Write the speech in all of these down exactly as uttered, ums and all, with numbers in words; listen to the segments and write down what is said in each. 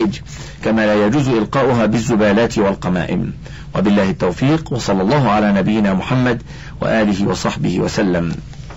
النتائج، كما لا يجوز إلقاؤها بالزبالات والقمائم. وبالله التوفيق، وصلى الله على نبينا محمد وآله وصحبه وسلم.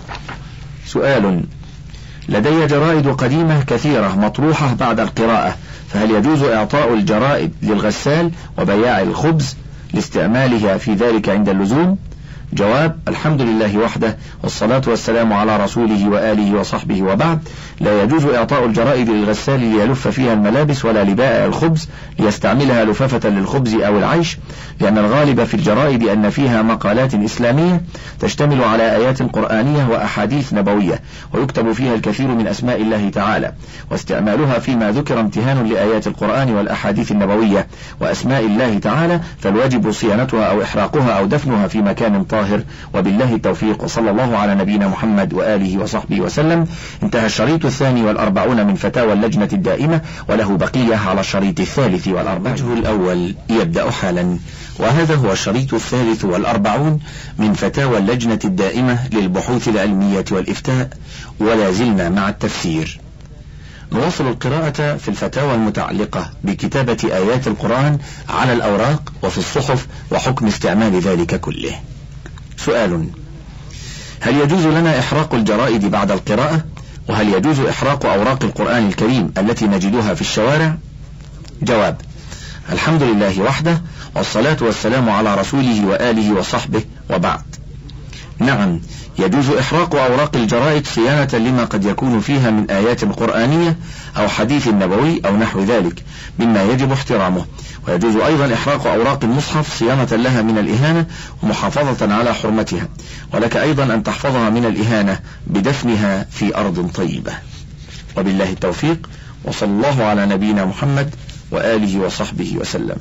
سؤال: لدي جرائد قديمة كثيرة مطروحة بعد القراءة، فهل يجوز إعطاء الجرائد للغسال وبياع الخبز لاستعمالها في ذلك عند اللزوم؟ جواب: الحمد لله وحده، والصلاة والسلام على رسوله وآله وصحبه، وبعد. لا يجوز إعطاء الجرائد للغسال ليلف فيها الملابس، ولا لبائع الخبز ليستعملها لفافة للخبز أو العيش، لأن الغالب في الجرائد أن فيها مقالات إسلامية تشتمل على آيات قرآنية وأحاديث نبوية، ويكتب فيها الكثير من أسماء الله تعالى، واستعمالها فيما ذكر امتهان لآيات القرآن والأحاديث النبوية وأسماء الله تعالى، فالواجب صيانتها أو إحراقها أو دفنها في مكان طاهر. وبالله التوفيق، وصلى الله على نبينا محمد وآله وصحبه وسلم. انتهى الشريط الثاني والأربعون من فتاوى اللجنة الدائمة، وله بقية على الشريط الثالث والأربعون. الوجه الأول يبدأ حالا، وهذا هو الشريط الثالث والأربعون من فتاوى اللجنة الدائمة للبحوث العلمية والإفتاء، ولا زلنا مع التفسير. نواصل القراءة في الفتاوى المتعلقة بكتابة آيات القرآن على الأوراق وفي الصحف، وحكم استعمال ذلك كله. سؤال: هل يجوز لنا إحراق الجرائد بعد القراءة؟ وهل يجوز إحراق أوراق القرآن الكريم التي نجدها في الشوارع؟ جواب: الحمد لله وحده، والصلاة والسلام على رسوله وآله وصحبه، وبعد. نعم، يجوز إحراق أوراق الجرائد صيانة لما قد يكون فيها من آيات قرآنية أو حديث نبوي أو نحو ذلك مما يجب احترامه. ويجوز أيضا إحراق أوراق المصحف صيانة لها من الإهانة ومحافظة على حرمتها، ولك أيضا أن تحفظها من الإهانة بدفنها في أرض طيبة. وبالله التوفيق، وصلى الله على نبينا محمد وآله وصحبه وسلم.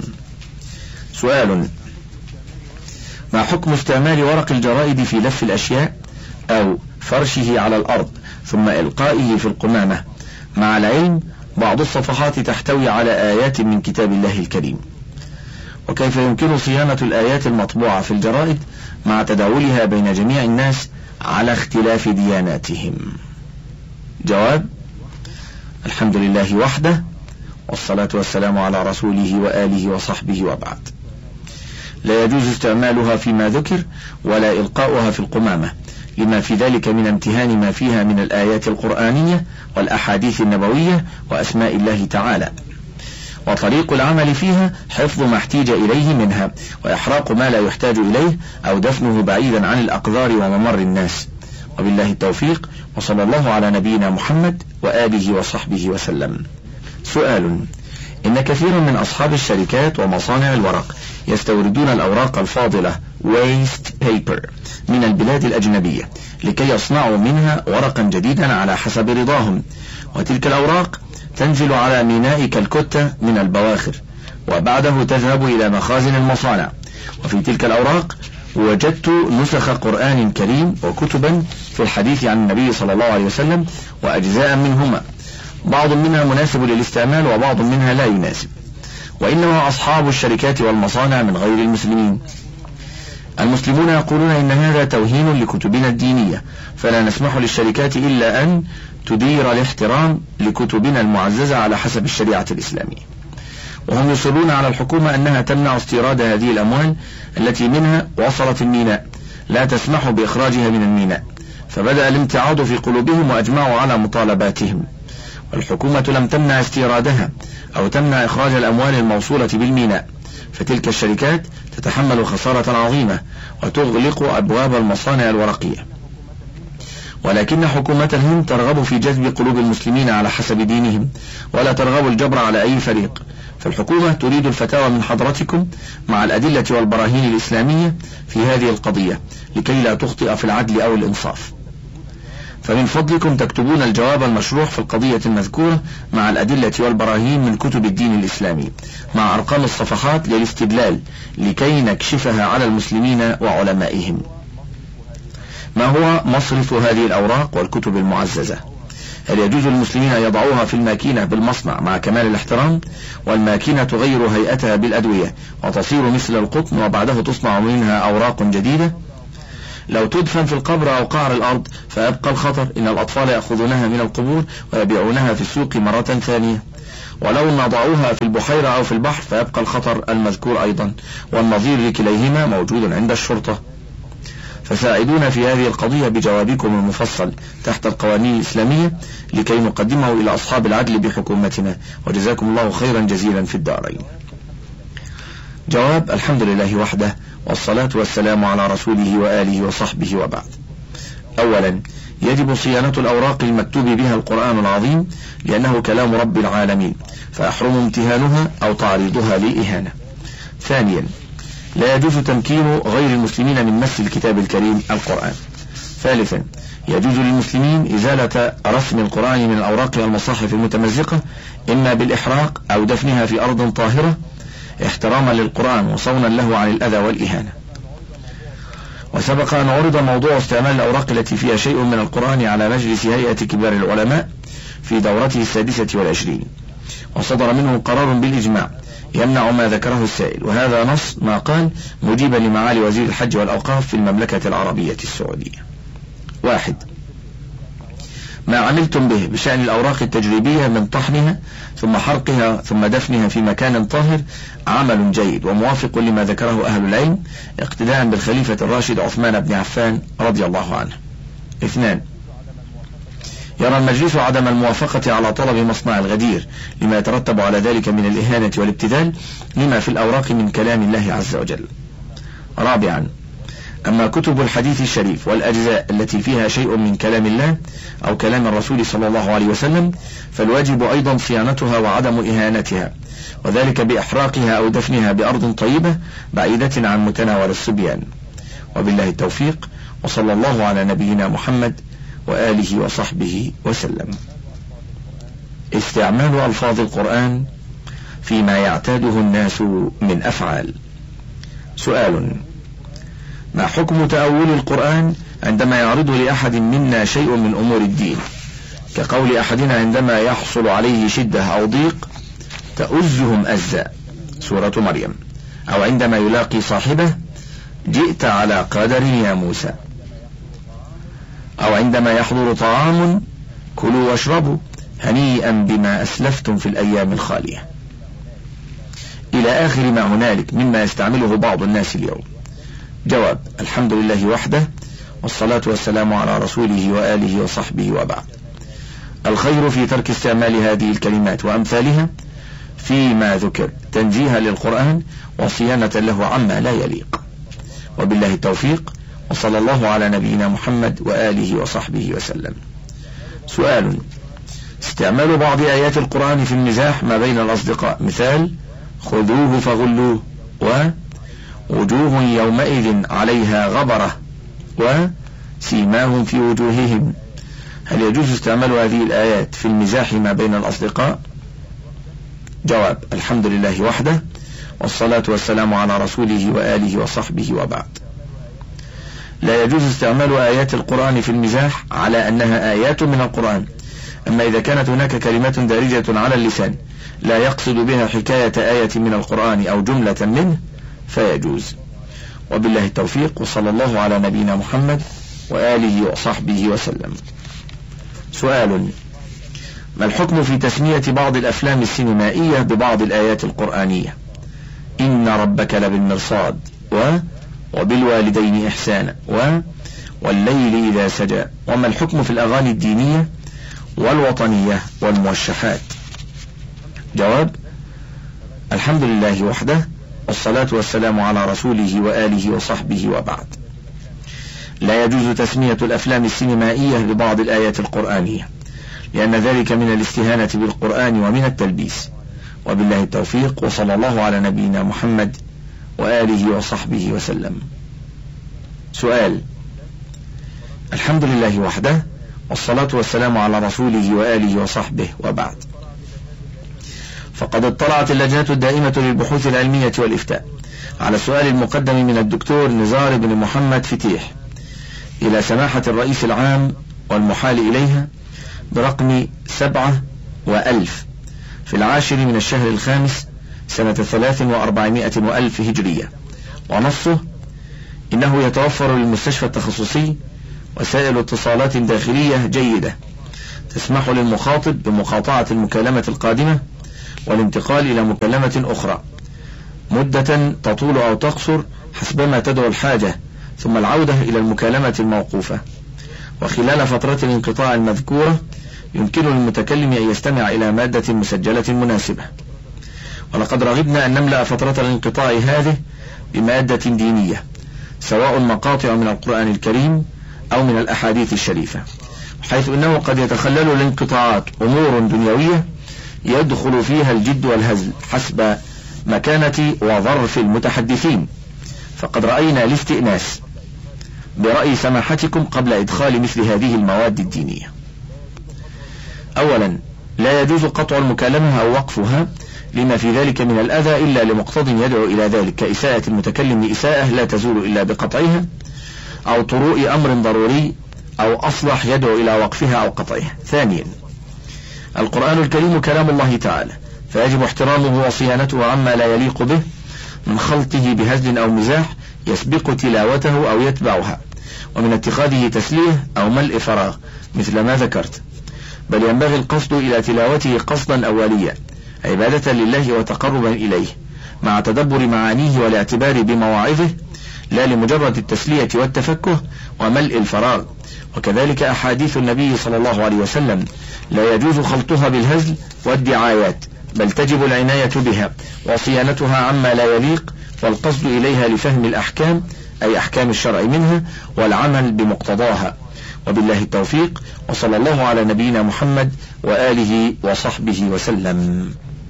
سؤال: ما حكم استعمال ورق الجرائد في لف الأشياء أو فرشه على الأرض ثم إلقائه في القمامة، مع العلم بعض الصفحات تحتوي على آيات من كتاب الله الكريم؟ وكيف يمكن صيانة الآيات المطبوعة في الجرائد مع تداولها بين جميع الناس على اختلاف دياناتهم؟ جواب: الحمد لله وحده، والصلاة والسلام على رسوله وآله وصحبه، وبعد. لا يجوز استعمالها فيما ذكر، ولا إلقاؤها في القمامة، لما في ذلك من امتهان ما فيها من الآيات القرآنية والأحاديث النبوية وأسماء الله تعالى. وطريق العمل فيها حفظ ما احتيج إليه منها، وإحراق ما لا يحتاج إليه، أو دفنه بعيدا عن الأقدار وممر الناس. وبالله التوفيق، وصلى الله على نبينا محمد وآله وصحبه وسلم. سؤال: إن كثيرا من أصحاب الشركات ومصانع الورق يستوردون الأوراق الفاضلة waste paper من البلاد الأجنبية لكي يصنعوا منها ورقا جديدا على حسب رضاهم، وتلك الأوراق تنزل على ميناء كالكوتا من البواخر، وبعده تذهب إلى مخازن المصانع. وفي تلك الأوراق وجدت نسخ قرآن كريم وكتبا في الحديث عن النبي صلى الله عليه وسلم وأجزاء منهما، بعض منها مناسب للاستعمال وبعض منها لا يناسب. وإنما أصحاب الشركات والمصانع من غير المسلمين. المسلمون يقولون إن هذا توهين لكتبنا الدينية، فلا نسمح للشركات إلا أن تدير الاحترام لكتبنا المعززة على حسب الشريعة الإسلامية. وهم يصرون على الحكومة أنها تمنع استيراد هذه الأموال التي منها وصلت الميناء، لا تسمح بإخراجها من الميناء، فبدأ الامتعاض في قلوبهم وأجمعوا على مطالباتهم. والحكومة لم تمنع استيرادها أو تمنع إخراج الأموال الموصولة بالميناء، فتلك الشركات تتحمل خسارة عظيمة وتغلق أبواب المصانع الورقية. ولكن حكومة الهند ترغب في جذب قلوب المسلمين على حسب دينهم، ولا ترغب الجبر على أي فريق. فالحكومة تريد الفتاوى من حضرتكم مع الأدلة والبراهين الإسلامية في هذه القضية لكي لا تخطئ في العدل أو الإنصاف. فمن فضلكم تكتبون الجواب المشروح في القضية المذكورة مع الأدلة والبراهين من كتب الدين الإسلامي مع أرقام الصفحات للاستدلال لكي نكشفها على المسلمين وعلمائهم. ما هو مصرف هذه الأوراق والكتب المعززة؟ هل يجوز للمسلمين أن يضعوها في الماكينة بالمصنع مع كمال الاحترام، والماكينة تغير هيئتها بالأدوية وتصير مثل القطن وبعده تصنع منها أوراق جديدة؟ لو تدفن في القبر أو قعر الأرض فأبقى الخطر إن الأطفال يأخذونها من القبور ويبيعونها في السوق مرة ثانية. ولو نضعوها في البحيرة أو في البحر فيبقى الخطر المذكور أيضا، والنظير لكليهما موجود عند الشرطة. فساعدونا في هذه القضية بجوابكم المفصل تحت القوانين الإسلامية لكي نقدمه إلى أصحاب العدل بحكومتنا، وجزاكم الله خيرا جزيلا في الدارين. جواب: الحمد لله وحده، والصلاة والسلام على رسوله وآله وصحبه وبعد. أولا، يجب صيانة الأوراق المكتوب بها القرآن العظيم لأنه كلام رب العالمين، فيحرم امتهانها أو تعريضها لإهانة. ثانيا، لا يجوز تمكين غير المسلمين من مس الكتاب الكريم القرآن. ثالثا، يجوز للمسلمين إزالة رسم القرآن من الأوراق والمصاحف المتمزقة إما بالإحراق أو دفنها في أرض طاهرة احتراما للقرآن وصونا له عن الأذى والإهانة. وسبق أن عرض موضوع استعمال الأوراق التي فيها شيء من القرآن على مجلس هيئة كبار العلماء في دورته السادسة والعشرين، وصدر منه قرار بالإجماع يمنع ما ذكره السائل، وهذا نص ما قال مجيبا لمعالي وزير الحج والأوقاف في المملكة العربية السعودية. واحد، ما عملتم به بشأن الأوراق التجريبية من طحنها ثم حرقها ثم دفنها في مكان طاهر عمل جيد وموافق لما ذكره أهل العلم اقتداء بالخليفة الراشد عثمان بن عفان رضي الله عنه. اثنان، يرى المجلس عدم الموافقة على طلب مصنع الغدير لما يترتب على ذلك من الإهانة والابتذال لما في الأوراق من كلام الله عز وجل. رابعا، أما كتب الحديث الشريف والأجزاء التي فيها شيء من كلام الله أو كلام الرسول صلى الله عليه وسلم فالواجب أيضا صيانتها وعدم إهانتها، وذلك بإحراقها أو دفنها بأرض طيبة بعيدة عن متناول الصبيان. وبالله التوفيق، وصلى الله على نبينا محمد وآله وصحبه وسلم. استعمال ألفاظ القرآن فيما يعتاده الناس من أفعال. سؤال: ما حكم تأويل القرآن عندما يعرض لأحد منا شيء من أمور الدين، كقول أحدنا عندما يحصل عليه شدة أو ضيق تؤزهم أزا سورة مريم، أو عندما يلاقي صاحبه جئت على قدر يا موسى، أو عندما يحضر طعام كلوا واشربوا هنيئا بما أسلفتم في الأيام الخالية، إلى آخر ما هنالك مما يستعمله بعض الناس اليوم. جواب: الحمد لله وحده، والصلاة والسلام على رسوله وآله وصحبه وبعد. الخير في ترك استعمال هذه الكلمات وأمثالها فيما ذكر تنزيها للقرآن وصيانة له عما لا يليق. وبالله التوفيق، وصلى الله على نبينا محمد وآله وصحبه وسلم. سؤال: استعمال بعض آيات القرآن في المزاح ما بين الأصدقاء، مثال خذوه فغلوه، ووجوه يومئذ عليها غبرة، وسيماهم في وجوههم، هل يجوز استعمال هذه الآيات في المزاح ما بين الأصدقاء؟ جواب: الحمد لله وحده، والصلاة والسلام على رسوله وآله وصحبه وبعد. لا يجوز استعمال آيات القرآن في المزاح على أنها آيات من القرآن، أما إذا كانت هناك كلمة دارجة على اللسان لا يقصد بها حكاية آية من القرآن أو جملة منه فيجوز. وبالله التوفيق، وصلى الله على نبينا محمد وآله وصحبه وسلم. سؤال: ما الحكم في تسمية بعض الأفلام السينمائية ببعض الآيات القرآنية، إن ربك لبالمرصاد، و وبالوالدين إحسانا، و والليل إذا سجى؟ وما الحكم في الأغاني الدينية والوطنية والموشحات؟ جواب: الحمد لله وحده، والصلاة والسلام على رسوله وآله وصحبه وبعد. لا يجوز تسمية الأفلام السينمائية ببعض الآيات القرآنية، لأن ذلك من الاستهانة بالقرآن ومن التلبيس. وبالله التوفيق، وصلى الله على نبينا محمد وآله وصحبه وسلم. سؤال: الحمد لله وحده، والصلاة والسلام على رسوله وآله وصحبه وبعد. فقد اطلعت اللجنة الدائمة للبحوث العلمية والإفتاء على السؤال المقدم من الدكتور نزار بن محمد فتيح إلى سماحة الرئيس العام والمحال إليها برقم سبعة وألف في العاشر من الشهر الخامس سنة ثلاث وأربعمائة وألف هجرية، ونصه: إنه يتوفر للمستشفى التخصصي وسائل اتصالات داخلية جيدة تسمح للمخاطب بمقاطعة المكالمة القادمة والانتقال إلى مكالمة أخرى مدة تطول أو تقصر حسبما تدعو الحاجة، ثم العودة إلى المكالمة الموقوفة. وخلال فترة الانقطاع المذكورة يمكن للمتكلم أن يستمع إلى مادة مسجلة مناسبة. ولقد رغبنا أن نملأ فترة الانقطاع هذه بمادة دينية، سواء مقاطع من القرآن الكريم أو من الأحاديث الشريفة، حيث أنه قد يتخلل الانقطاعات أمور دنيوية يدخل فيها الجد والهزل حسب مكانة وظرف المتحدثين. فقد رأينا الاستئناس برأي سماحتكم قبل إدخال مثل هذه المواد الدينية. أولا، لا يجوز قطع المكالمة أو وقفها لما في ذلك من الأذى إلا لمقتض يدعو إلى ذلك، كإساءة المتكلم إساءة لا تزول إلا بقطعها، أو طروء أمر ضروري، أو أصلح يدعو إلى وقفها أو قطعها. ثانيا، القرآن الكريم كلام الله تعالى، فيجب احترامه وصيانته عما لا يليق به من خلطه بهزل أو مزاح يسبق تلاوته أو يتبعها، ومن اتخاذه تسلية أو ملء فراغ مثل ما ذكرت، بل ينبغي القصد إلى تلاوته قصدا أوليا عبادة لله وتقربا إليه، مع تدبر معانيه والاعتبار بمواعظه، لا لمجرد التسلية والتفكه وملء الفراغ. وكذلك أحاديث النبي صلى الله عليه وسلم لا يجوز خلطها بالهزل والدعايات، بل تجب العناية بها وصيانتها عما لا يليق، والقصد إليها لفهم الأحكام أي أحكام الشرع منها والعمل بمقتضاها. وبالله التوفيق، وصلى الله على نبينا محمد وآله وصحبه وسلم.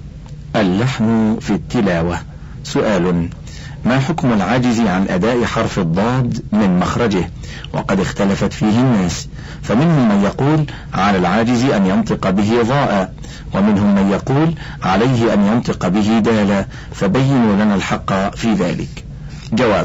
اللحن في التلاوة. سؤال: ما حكم العاجز عن أداء حرف الضاد من مخرجه؟ وقد اختلفت فيه الناس، فمنهم من يقول على العاجز أن ينطق به ضاء، ومنهم من يقول عليه أن ينطق به دالا، فبينوا لنا الحق في ذلك. جواب: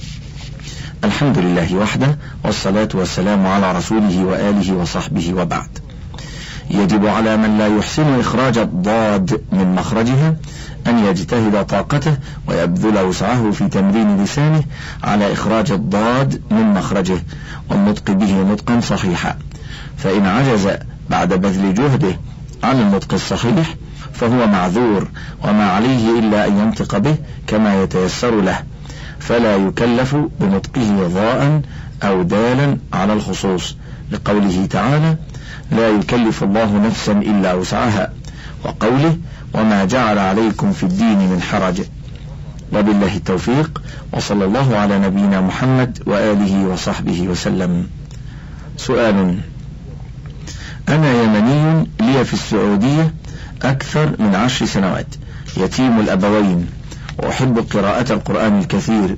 الحمد لله وحده، والصلاة والسلام على رسوله وآله وصحبه، وبعد. يجب على من لا يحسن إخراج الضاد من مخرجها أن يجتهد طاقته ويبذل وسعه في تمرين لسانه على إخراج الضاد من مخرجه والنطق به نطقا صحيحا، فإن عجز بعد بذل جهده عن النطق الصحيح فهو معذور، وما عليه إلا أن ينطق به كما يتيسر له، فلا يكلف بنطقه ضاء أو دالا على الخصوص، لقوله تعالى: لا يكلف الله نفسا إلا وسعها، وقوله: وما جعل عليكم في الدين من حرج. وبالله التوفيق، وصلى الله على نبينا محمد وآله وصحبه وسلم. سؤال: أنا يمني لي في السعودية أكثر من عشر سنوات، يتيم الأبوين، وأحب قراءة القرآن الكثير،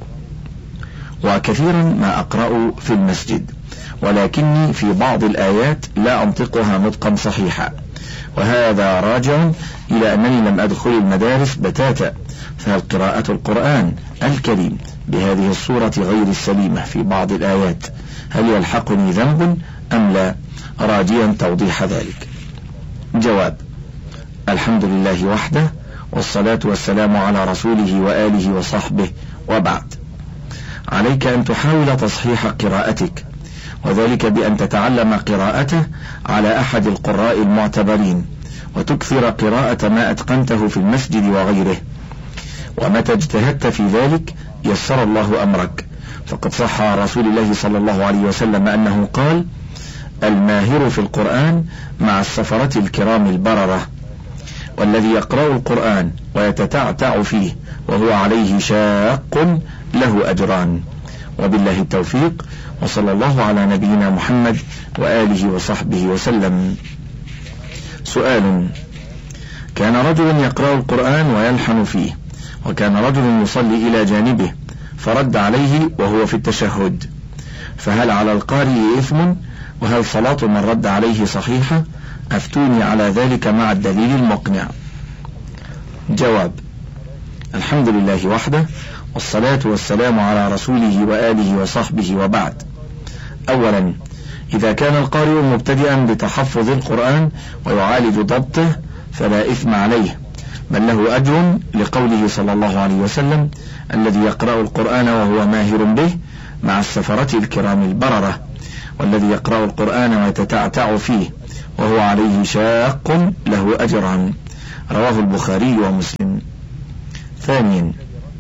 وكثيرا ما أقرأ في المسجد، ولكني في بعض الآيات لا أنطقها نطقا صحيحا، وهذا راجع إلى أنني لم أدخل المدارس بتاتا، فهل قراءة القرآن الكريم بهذه الصورة غير السليمة في بعض الآيات هل يلحقني ذنب أم لا؟ راجيا توضيح ذلك. جواب: الحمد لله وحده، والصلاة والسلام على رسوله وآله وصحبه، وبعد. عليك أن تحاول تصحيح قراءتك، وذلك بأن تتعلم قراءته على أحد القراء المعتبرين، وتكثر قراءة ما أتقنته في المسجد وغيره، ومتى اجتهدت في ذلك يسر الله أمرك، فقد صح عن رسول الله صلى الله عليه وسلم أنه قال: الماهر في القرآن مع السفرة الكرام البررة، والذي يقرأ القرآن ويتتعتع فيه وهو عليه شاق له أجران. وبالله التوفيق، وصلى الله على نبينا محمد وآله وصحبه وسلم. سؤال: كان رجل يقرأ القرآن ويلحن فيه، وكان رجل يصلي إلى جانبه فرد عليه وهو في التشهد، فهل على القارئ إثم؟ وهل صلاة من رد عليه صحيحة؟ أفتوني على ذلك مع الدليل المقنع. جواب: الحمد لله وحده، والصلاة والسلام على رسوله وآله وصحبه، وبعد. أولا، إذا كان القارئ مبتدئا بتحفظ القرآن ويعالج ضبطه فلا إثم عليه، بل له أجر، لقوله صلى الله عليه وسلم: الذي يقرأ القرآن وهو ماهر به مع السفرة الكرام البررة، والذي يقرأ القرآن ويتتعتع فيه وهو عليه شاق له أجران. رواه البخاري ومسلم. ثانيا،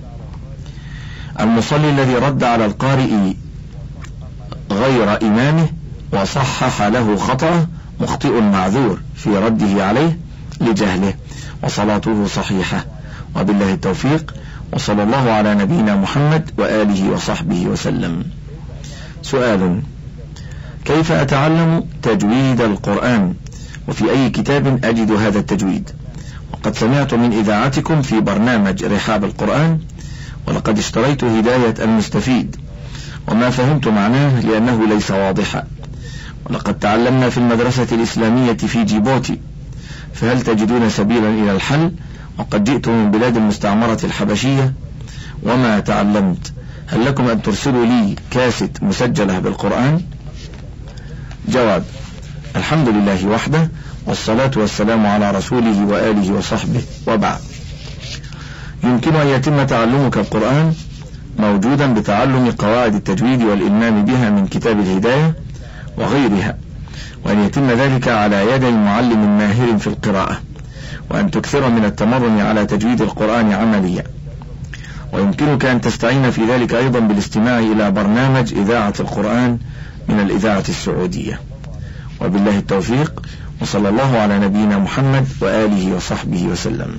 المصلي الذي رد على القارئ غير إمامه وصحح له خطأه مخطئ معذور في رده عليه لجهله، وصلاته صحيحة، وبالله التوفيق، وصلى الله على نبينا محمد وآله وصحبه وسلم. سؤال: كيف أتعلم تجويد القرآن، وفي أي كتاب أجد هذا التجويد؟ وقد سمعت من إذاعتكم في برنامج رحاب القرآن، ولقد اشتريت هداية المستفيد وما فهمت معناه لأنه ليس واضحا، ولقد تعلمنا في المدرسة الإسلامية في جيبوتي، فهل تجدون سبيلا إلى الحل؟ وقد جئت من بلاد المستعمرة الحبشية وما تعلمت، هل لكم أن ترسلوا لي كاسيت مسجلة بالقرآن؟ جواب: الحمد لله وحده، والصلاة والسلام على رسوله وآله وصحبه، وبعد. يمكن أن يتم تعلمك القرآن موجودا بتعلم قواعد التجويد والإلمام بها من كتاب الهداية وغيرها، وأن يتم ذلك على يد معلم ماهر في القراءة، وأن تكثر من التمرن على تجويد القرآن عمليا. ويمكنك أن تستعين في ذلك أيضا بالاستماع إلى برنامج إذاعة القرآن من الإذاعة السعودية. وبالله التوفيق، وصلى الله على نبينا محمد وآله وصحبه وسلم.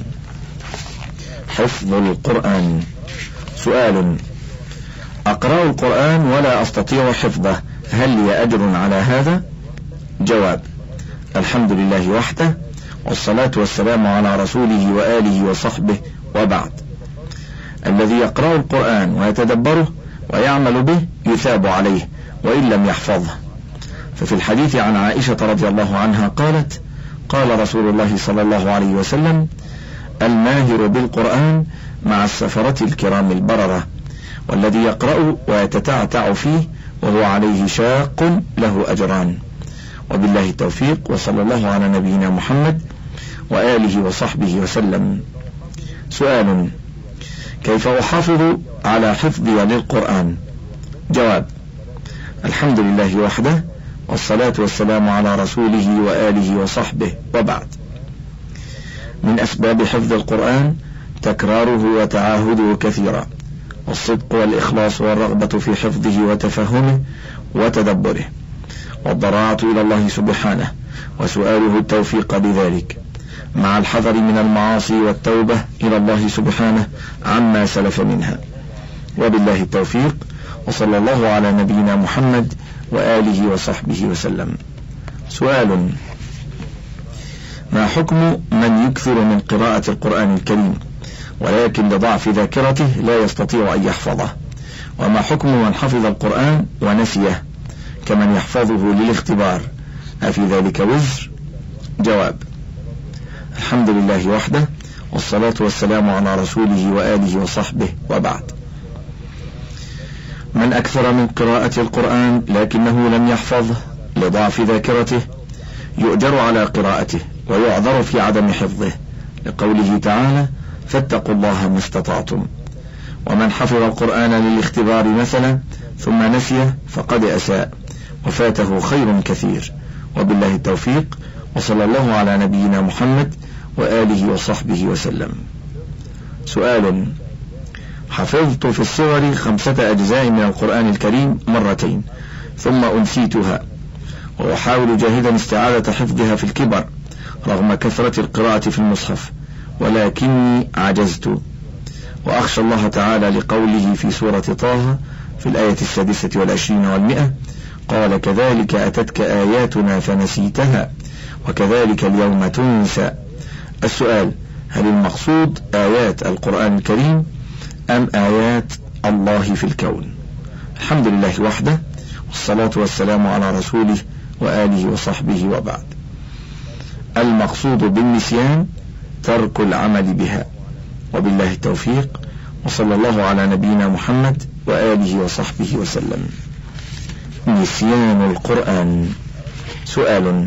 حفظ القرآن. سؤال: أقرأ القرآن ولا أستطيع حفظه، هل لي أجر على هذا؟ جواب: الحمد لله وحده، والصلاة والسلام على رسوله وآله وصحبه، وبعد. الذي يقرأ القرآن ويتدبره ويعمل به يثاب عليه وإن لم يحفظه، ففي الحديث عن عائشة رضي الله عنها قالت: قال رسول الله صلى الله عليه وسلم: الماهر بالقرآن مع السفرة الكرام البررة، والذي يقرأ ويتتعتع فيه وهو عليه شاق له أجران. وبالله التوفيق، وصلى الله على نبينا محمد وآله وصحبه وسلم. سؤال: كيف أحافظ على حفظي للقرآن؟ جواب: الحمد لله وحده، والصلاة والسلام على رسوله وآله وصحبه، وبعد. من أسباب حفظ القرآن تكراره وتعاهده كثيرا، والصدق والإخلاص والرغبة في حفظه وتفهمه وتدبره، والضراعة إلى الله سبحانه وسؤاله التوفيق لذلك، مع الحذر من المعاصي والتوبة إلى الله سبحانه عما سلف منها. وبالله التوفيق، وصلى الله على نبينا محمد وآله وصحبه وسلم. سؤال: ما حكم من يكثر من قراءة القرآن الكريم ولكن لضعف ذاكرته لا يستطيع أن يحفظه؟ وما حكم من حفظ القرآن ونسيه كمن يحفظه للاختبار، أفي ذلك وزر؟ جواب: الحمد لله وحده، والصلاة والسلام على رسوله وآله وصحبه، وبعد. من أكثر من قراءة القرآن لكنه لم يحفظه لضعف ذاكرته يؤجر على قراءته ويعذر في عدم حفظه، لقوله تعالى: فاتقوا الله ما استطعتم. ومن حفظ القرآن للاختبار مثلا ثم نسيه فقد أساء وفاته خير كثير. وبالله التوفيق، وصلى الله على نبينا محمد وآله وصحبه وسلم. سؤال: حفظت في الصغر خمسة أجزاء من القرآن الكريم مرتين ثم أنسيتها، وأحاول جاهدا استعادة حفظها في الكبر رغم كثرة القراءة في المصحف، ولكني عجزت. وأخشى الله تعالى لقوله في سورة طه في الآية السادسة والعشرين والمئة: قال كذلك أتتك آياتنا فنسيتها وكذلك اليوم تنسى. السؤال: هل المقصود آيات القرآن الكريم أم آيات الله في الكون؟ الحمد لله وحده، والصلاة والسلام على رسوله وآله وصحبه، وبعد. المقصود بالنسيان ترك العمل بها. وبالله التوفيق، وصلى الله على نبينا محمد وآله وصحبه وسلم. نسيان القرآن. سؤال: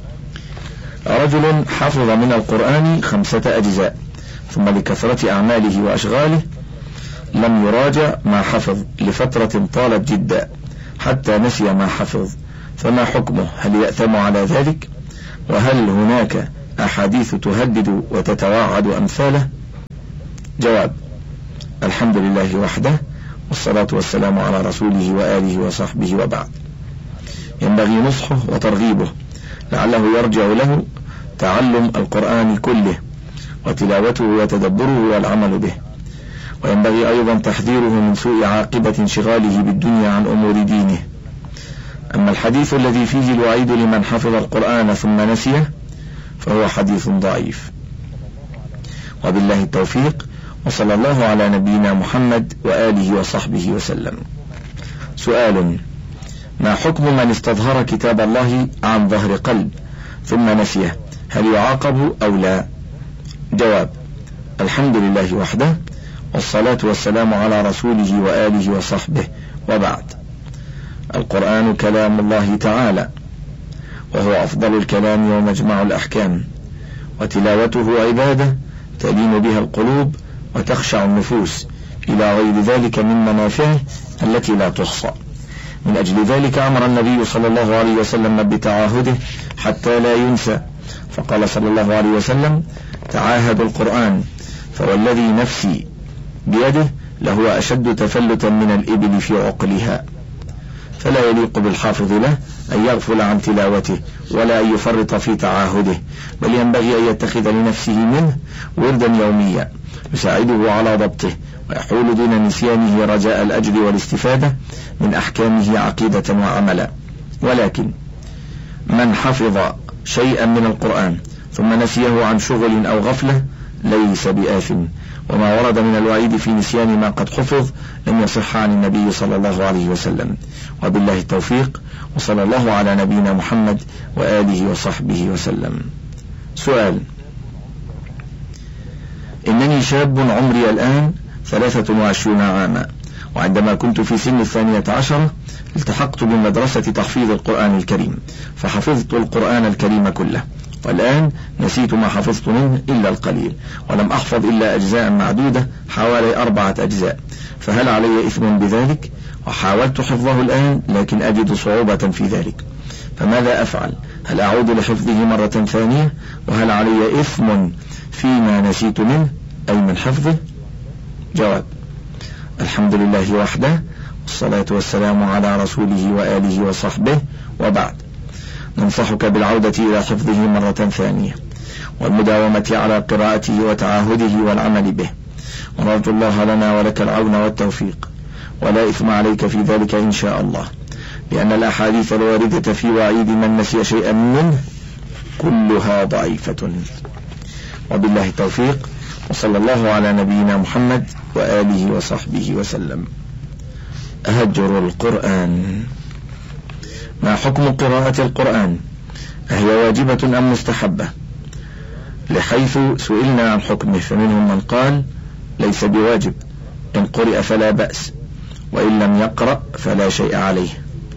رجل حفظ من القرآن خمسة أجزاء ثم لكثرة أعماله وأشغاله لم يراجع ما حفظ لفترة طالت جدا حتى نسي ما حفظ، فما حكمه؟ هل يأثم على ذلك؟ وهل هناك أحاديث تهدد وتتواعد أمثاله؟ جواب: الحمد لله وحده، والصلاة والسلام على رسوله وآله وصحبه، وبعد. ينبغي نصحه وترغيبه لعله يرجع له تعلم القرآن كله وتلاوته وتدبره والعمل به، وينبغي أيضا تحذيره من سوء عاقبة انشغاله بالدنيا عن أمور دينه. أما الحديث الذي فيه الوعيد لمن حفظ القرآن ثم نسيه فهو حديث ضعيف. وبالله التوفيق، وصلى الله على نبينا محمد وآله وصحبه وسلم. سؤال: ما حكم من استظهر كتاب الله عن ظهر قلب ثم نسيه، هل يعاقب أو لا؟ جواب: الحمد لله وحده، والصلاة والسلام على رسوله وآله وصحبه، وبعد. القرآن كلام الله تعالى، وهو أفضل الكلام ومجمع الأحكام، وتلاوته عبادة تلين بها القلوب وتخشع النفوس إلى غير ذلك من منافعه التي لا تحصى. من أجل ذلك أمر النبي صلى الله عليه وسلم بتعاهده حتى لا ينسى، فقال صلى الله عليه وسلم: تعاهدوا القرآن، فوالذي نفسي بيده لهو أشد تفلتا من الإبل في عقلها. فلا يليق بالحافظ له أن يغفل عن تلاوته ولا أن يفرط في تعاهده، بل ينبغي أن يتخذ لنفسه منه وردا يوميا يساعده على ضبطه ويحول دون نسيانه رجاء الأجر والاستفادة من أحكامه عقيدة وعملا. ولكن من حفظ شيئا من القرآن ثم نسيه عن شغل أو غفلة ليس بآثم، وما ورد من الوعيد في نسيان ما قد حفظ لم يصح عن النبي صلى الله عليه وسلم. وبالله التوفيق، وصلى الله على نبينا محمد وآله وصحبه وسلم. سؤال: إنني شاب عمري الآن ثلاثة وعشرين عاما، وعندما كنت في سن الثانية عشرة التحقت بمدرسة تحفيظ القرآن الكريم، فحفظت القرآن الكريم كله، والآن نسيت ما حفظت منه إلا القليل، ولم أحفظ إلا أجزاء معدودة حوالي أربعة أجزاء، فهل علي إثم بذلك؟ وحاولت حفظه الآن لكن أجد صعوبة في ذلك، فماذا أفعل؟ هل أعود لحفظه مرة ثانية؟ وهل علي إثم فيما نسيت منه أي من حفظه؟ جواب: الحمد لله وحده، والصلاة والسلام على رسوله وآله وصحبه، وبعد. ننصحك بالعودة إلى حفظه مرة ثانية والمداومة على قراءته وتعاهده والعمل به، ونرجو الله لنا ولك العون والتوفيق، ولا إثم عليك في ذلك إن شاء الله، لأن الأحاديث الواردة في وعيد من نسي شيئا منه كلها ضعيفة. وبالله التوفيق، وصلى الله على نبينا محمد وآله وصحبه وسلم. هجر القرآن: ما حكم قراءة القرآن؟ أهي واجبة أم مستحبة؟ لحيث سئلنا عن حكمه فمنهم من قال ليس بواجب، إن قرئ فلا بأس، وإن لم يقرأ فلا شيء عليه.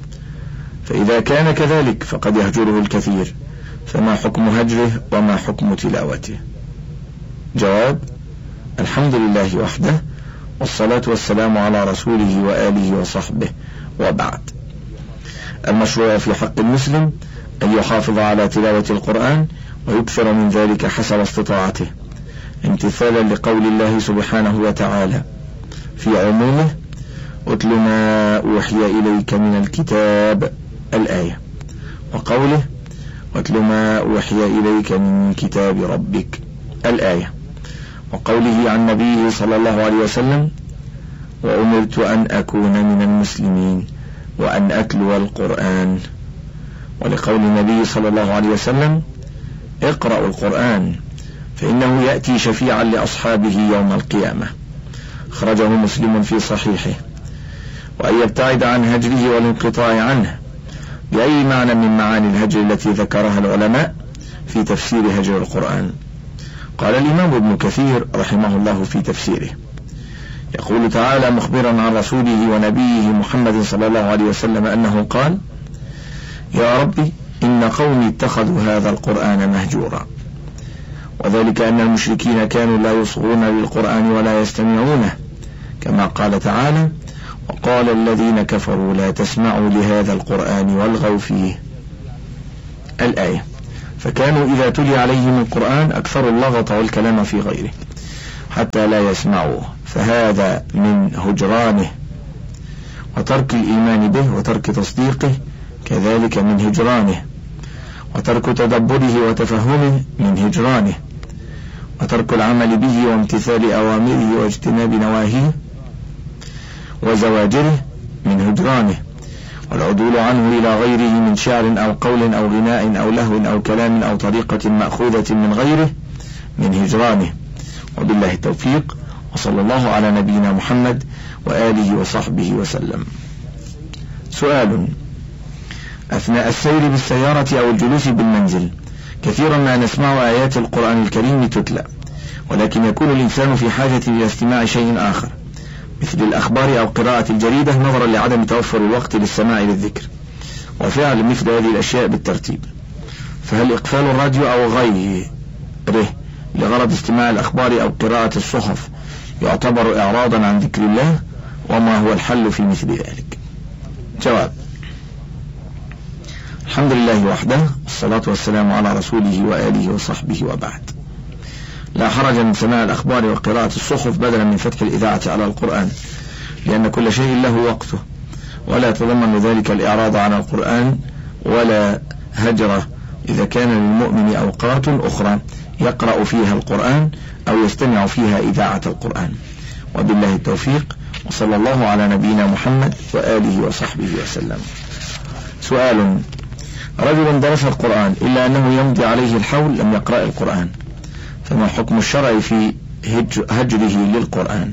فإذا كان كذلك فقد يهجره الكثير، فما حكم هجره وما حكم تلاوته؟ جواب: الحمد لله وحده، والصلاة والسلام على رسوله وآله وصحبه، وبعد. المشروع في حق المسلم أن يحافظ على تلاوة القرآن ويكثر من ذلك حسب استطاعته، امتثالا لقول الله سبحانه وتعالى في عمومه: أتل ما أوحي إليك من الكتاب، الآية، وقوله: أتل ما أوحي إليك من كتاب ربك، الآية، وقوله عن نبيه صلى الله عليه وسلم: وأمرت أن أكون من المسلمين وأن أتلو القرآن، ولقول النبي صلى الله عليه وسلم: اقرأوا القرآن فإنه يأتي شفيعا لأصحابه يوم القيامة، خرجه مسلم في صحيحه. وأن يبتعد عن هجره والانقطاع عنه بأي معنى من معاني الهجر التي ذكرها العلماء في تفسير هجر القرآن. قال الإمام ابن كثير رحمه الله في تفسيره، يقول تعالى مخبرا عن رسوله ونبيه محمد صلى الله عليه وسلم أنه قال: يا ربي إن قومي اتخذوا هذا القرآن مهجورا. وذلك أن المشركين كانوا لا يصغون للقرآن ولا يستمعونه، كما قال تعالى: وقال الذين كفروا لا تسمعوا لهذا القرآن والغوا فيه، الآية. فكانوا إذا تلي عليهم القرآن أكثروا اللغط والكلام في غيره حتى لا يسمعوه، فهذا من هجرانه، وترك الإيمان به وترك تصديقه كذلك من هجرانه، وترك تدبره وتفهمه من هجرانه، وترك العمل به وامتثال أوامره واجتناب نواهيه وزواجره من هجرانه، والعدول عنه إلى غيره من شعر أو قول أو غناء أو لهو أو كلام أو طريقة مأخوذة من غيره من هجرانه. وبالله التوفيق، وصلى الله على نبينا محمد وآله وصحبه وسلم. سؤال: أثناء السير بالسيارة أو الجلوس بالمنزل كثيرا ما نسمع آيات القرآن الكريم تتلى، ولكن يكون الإنسان في حاجة إلى استماع شيء آخر مثل الأخبار أو قراءة الجريدة نظرا لعدم توفر الوقت للسماع للذكر وفعل مثل هذه الأشياء بالترتيب، فهل إقفال الراديو أو غيره لغرض استماع الأخبار أو قراءة الصحف يعتبر إعراضا عن ذكر الله؟ وما هو الحل في مثل ذلك؟ جواب: الحمد لله وحده، والصلاة والسلام على رسوله وآله وصحبه، وبعد. لا حرج من سماع الأخبار وقراءة الصحف بدلا من فتح الإذاعة على القرآن، لأن كل شيء له وقته، ولا يتضمن ذلك الإعراض عن القرآن ولا هجره إذا كان للمؤمن أوقات أخرى يقرأ فيها القرآن أو يستمع فيها إذاعة القرآن. وبالله التوفيق، وصلى الله على نبينا محمد وآله وصحبه وسلم. سؤال: رجل درس القرآن إلا أنه يمضي عليه الحول لم يقرأ القرآن، فما حكم الشرع في هجره للقرآن؟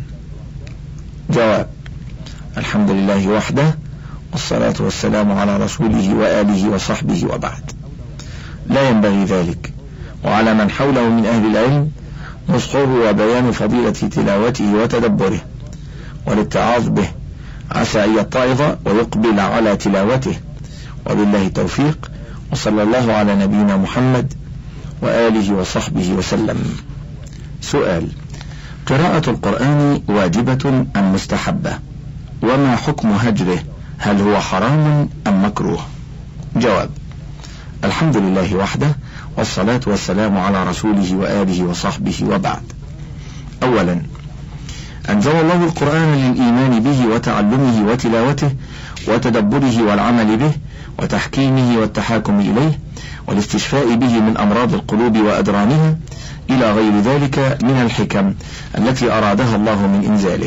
جواب: الحمد لله وحده، والصلاة والسلام على رسوله وآله وصحبه، وبعد. لا ينبغي ذلك، وعلى من حوله من أهل العلم نصحه وبيان فضيلة تلاوته وتدبره والاتعاظ به، عسى أن يتعظ ويقبل على تلاوته. وبالله التوفيق، وصلى الله على نبينا محمد وآله وصحبه وسلم. سؤال: قراءة القرآن واجبة أم مستحبة؟ وما حكم هجره؟ هل هو حرام أم مكروه؟ جواب: الحمد لله وحده، والصلاة والسلام على رسوله وآله وصحبه، وبعد. أولا، أنزل الله القرآن للإيمان به وتعلمه وتلاوته وتدبره والعمل به وتحكيمه والتحاكم إليه والاستشفاء به من أمراض القلوب وأدرانها إلى غير ذلك من الحكم التي أرادها الله من إنزاله.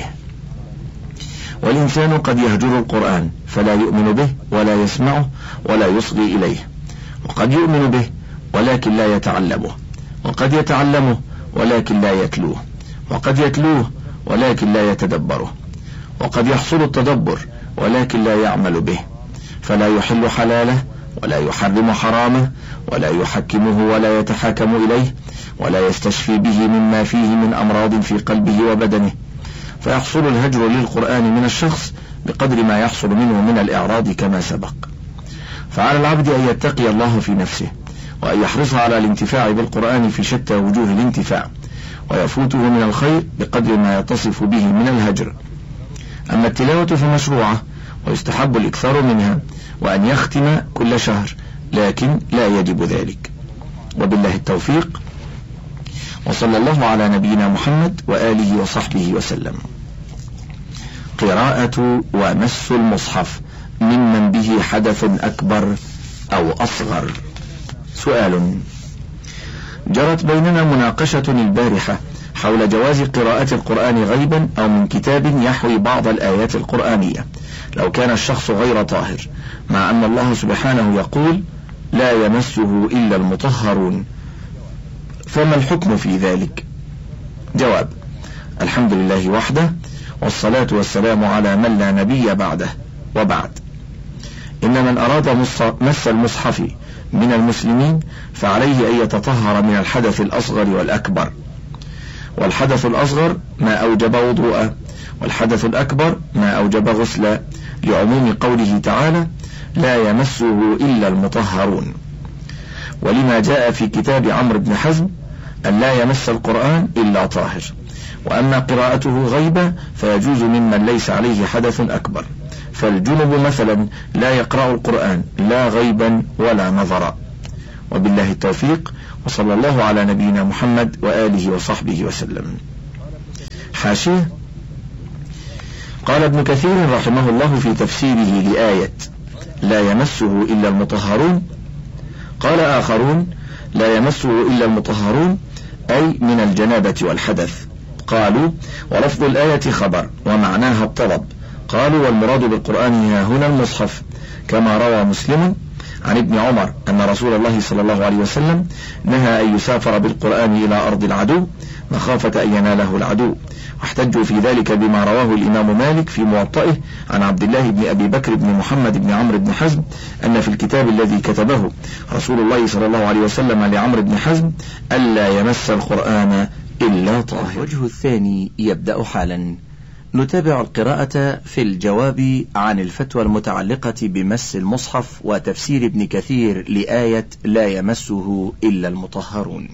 والإنسان قد يهجر القرآن فلا يؤمن به ولا يسمعه ولا يصغي إليه، وقد يؤمن به ولكن لا يتعلمه، وقد يتعلمه ولكن لا يتلوه، وقد يتلوه ولكن لا يتدبره، وقد يحصل التدبر ولكن لا يعمل به، فلا يحل حلاله ولا يحرم حرامه ولا يحكمه ولا يتحاكم إليه ولا يستشفي به مما فيه من أمراض في قلبه وبدنه، فيحصل الهجر للقرآن من الشخص بقدر ما يحصل منه من الإعراض كما سبق. فعلى العبد أن يتقي الله في نفسه، وأن يحرص على الانتفاع بالقرآن في شتى وجوه الانتفاع، ويفوته من الخير بقدر ما يتصف به من الهجر. أما التلاوة فمشروعة ويستحب الإكثار منها، وأن يختم كل شهر، لكن لا يجب ذلك. وبالله التوفيق، وصلى الله على نبينا محمد وآله وصحبه وسلم. قراءة ومس المصحف ممن به حدث أكبر أو أصغر. سؤال: جرت بيننا مناقشة البارحة حول جواز قراءة القرآن غيبا أو من كتاب يحوي بعض الآيات القرآنية لو كان الشخص غير طاهر، مع أن الله سبحانه يقول: لا يمسه إلا المطهرون، فما الحكم في ذلك؟ جواب: الحمد لله وحده، والصلاة والسلام على من لا نبي بعده، وبعد. إن من أراد مس المصحف من المسلمين فعليه أن يتطهر من الحدث الأصغر والأكبر، والحدث الأصغر ما أوجب وضوءا، والحدث الأكبر ما أوجب غسلا، لعموم قوله تعالى: لا يمسه إلا المطهرون، ولما جاء في كتاب عمرو بن حزم أن لا يمس القرآن إلا طاهر. وأما قراءته غيبة فيجوز ممن ليس عليه حدث أكبر، فالجنب مثلا لا يقرأ القرآن لا غيبا ولا نظرا. وبالله التوفيق، وصلى الله على نبينا محمد وآله وصحبه وسلم. حاشية. قال ابن كثير رحمه الله في تفسيره لآية لا يمسه إلا المطهرون، قال آخرون لا يمسه إلا المطهرون أي من الجنابة والحدث. قالوا ولفظ الآية خبر ومعناها الطلب. قالوا والمراد بالقرآن ها هنا المصحف، كما روى مسلم عن ابن عمر أن رسول الله صلى الله عليه وسلم نهى أن يسافر بالقرآن إلى أرض العدو مخافة أن يناله العدو، واحتجوا في ذلك بما رواه الإمام مالك في موطئه عن عبد الله بن أبي بكر بن محمد بن عمرو بن حزم أن في الكتاب الذي كتبه رسول الله صلى الله عليه وسلم لعمرو بن حزم ألا يمس القرآن إلا طاهر. الوجه الثاني يبدأ حالا. نتابع القراءة في الجواب عن الفتوى المتعلقة بمس المصحف وتفسير ابن كثير لآية لا يمسه إلا المطهرون.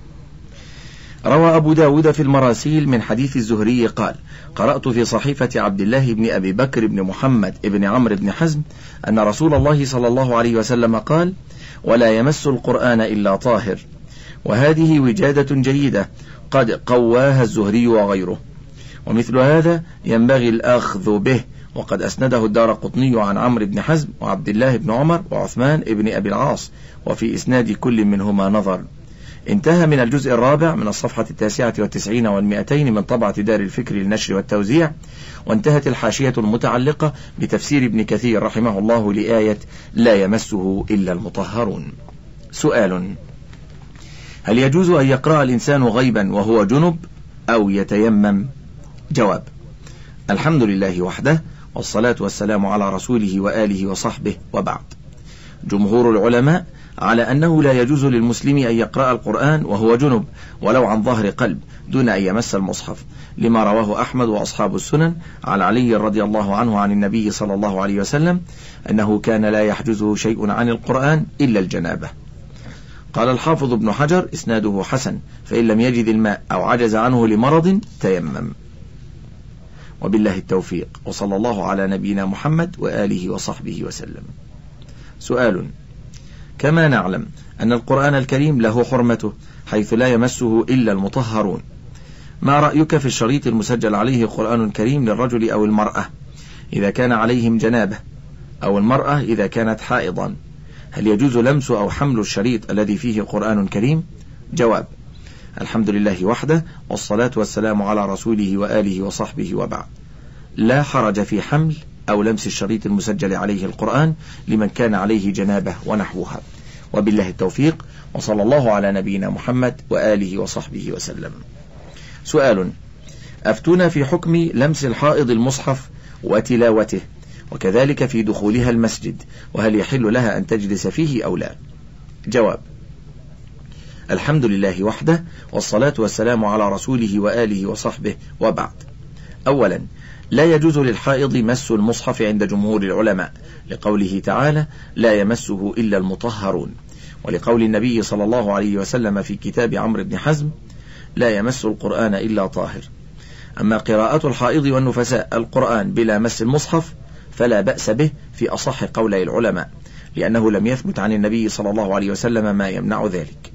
روى أبو داود في المراسيل من حديث الزهري قال: قرأت في صحيفة عبد الله بن أبي بكر بن محمد بن عمرو بن حزم أن رسول الله صلى الله عليه وسلم قال: ولا يمس القرآن إلا طاهر. وهذه وجادة جيدة قد قواها الزهري وغيره، ومثل هذا ينبغي الأخذ به، وقد أسنده الدارقطني عن عمرو بن حزم وعبد الله بن عمر وعثمان بن أبي العاص، وفي إسناد كل منهما نظر. انتهى من الجزء الرابع من الصفحة التاسعة والتسعين والمئتين من طبعة دار الفكر للنشر والتوزيع، وانتهت الحاشية المتعلقة بتفسير ابن كثير رحمه الله لآية لا يمسه إلا المطهرون. سؤال: هل يجوز أن يقرأ الإنسان غيبا وهو جنب أو يتيمم؟ جواب: الحمد لله وحده، والصلاة والسلام على رسوله وآله وصحبه، وبعد. جمهور العلماء على أنه لا يجوز للمسلم أن يقرأ القرآن وهو جنب ولو عن ظهر قلب دون أن يمس المصحف، لما رواه أحمد وأصحاب السنن عن علي رضي الله عنه عن النبي صلى الله عليه وسلم أنه كان لا يحجزه شيء عن القرآن إلا الجنابة. قال الحافظ ابن حجر: إسناده حسن، فإن لم يجد الماء أو عجز عنه لمرض تيمم. وبالله التوفيق، وصلى الله على نبينا محمد وآله وصحبه وسلم. سؤال: كما نعلم أن القرآن الكريم له حرمته حيث لا يمسه إلا المطهرون، ما رأيك في الشريط المسجل عليه قرآن كريم للرجل أو المرأة إذا كان عليهم جنابة، أو المرأة إذا كانت حائضا؟ هل يجوز لمس أو حمل الشريط الذي فيه قرآن كريم؟ جواب: الحمد لله وحده، والصلاة والسلام على رسوله وآله وصحبه، وبعد. لا حرج في حمل أو لمس الشريط المسجل عليه القرآن لمن كان عليه جنابة ونحوها. وبالله التوفيق، وصلى الله على نبينا محمد وآله وصحبه وسلم. سؤال: أفتونا في حكم لمس الحائض المصحف وتلاوته، وكذلك في دخولها المسجد، وهل يحل لها أن تجلس فيه أو لا؟ جواب: الحمد لله وحده، والصلاة والسلام على رسوله وآله وصحبه، وبعد. أولا، لا يجوز للحائض مس المصحف عند جمهور العلماء، لقوله تعالى: لا يمسه إلا المطهرون، ولقول النبي صلى الله عليه وسلم في كتاب عمرو بن حزم: لا يمس القرآن إلا طاهر. أما قراءة الحائض والنفساء القرآن بلا مس المصحف فلا بأس به في أصح قولي العلماء، لأنه لم يثبت عن النبي صلى الله عليه وسلم ما يمنع ذلك.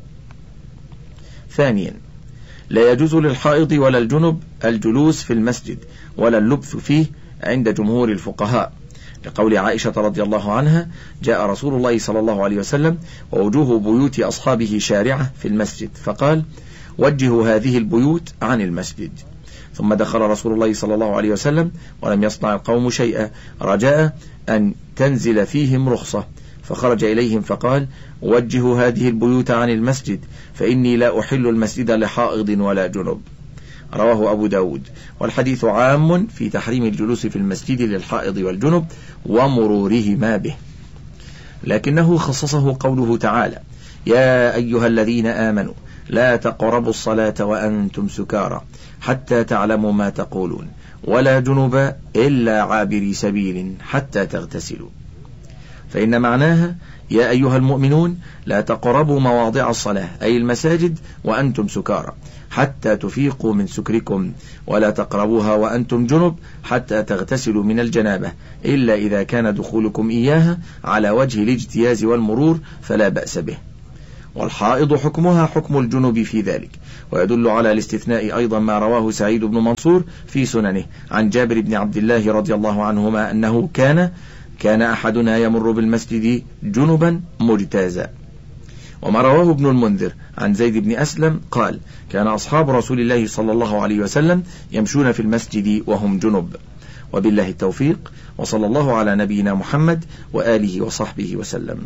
ثانيا، لا يجوز للحائض ولا الجنب الجلوس في المسجد ولا اللبث فيه عند جمهور الفقهاء، لقول عائشة رضي الله عنها: جاء رسول الله صلى الله عليه وسلم ووجوه بيوت أصحابه شارعة في المسجد، فقال: وجهوا هذه البيوت عن المسجد. ثم دخل رسول الله صلى الله عليه وسلم ولم يصنع القوم شيئا رجاء أن تنزل فيهم رخصة، فخرج إليهم فقال: وجهوا هذه البيوت عن المسجد، فإني لا أحل المسجد لحائض ولا جنب. رواه أبو داود. والحديث عام في تحريم الجلوس في المسجد للحائض والجنب ومرورهما به، لكنه خصصه قوله تعالى: يا أيها الذين آمنوا لا تقربوا الصلاة وأنتم سكارى حتى تعلموا ما تقولون ولا جنب إلا عابري سبيل حتى تغتسلوا. فإن معناها: يا أيها المؤمنون لا تقربوا مواضع الصلاة أي المساجد وأنتم سكارى حتى تفيقوا من سكركم، ولا تقربوها وأنتم جنب حتى تغتسلوا من الجنابة، إلا إذا كان دخولكم إياها على وجه الاجتياز والمرور فلا بأس به. والحائض حكمها حكم الجنب في ذلك. ويدل على الاستثناء أيضا ما رواه سعيد بن منصور في سننه عن جابر بن عبد الله رضي الله عنهما أنه كان كان أحدنا يمر بالمسجد جنبا مجتازا. وما رواه ابن المنذر عن زيد بن أسلم قال كان أصحاب رسول الله صلى الله عليه وسلم يمشون في المسجد وهم جنب. وبالله التوفيق، وصلى الله على نبينا محمد وآله وصحبه وسلم.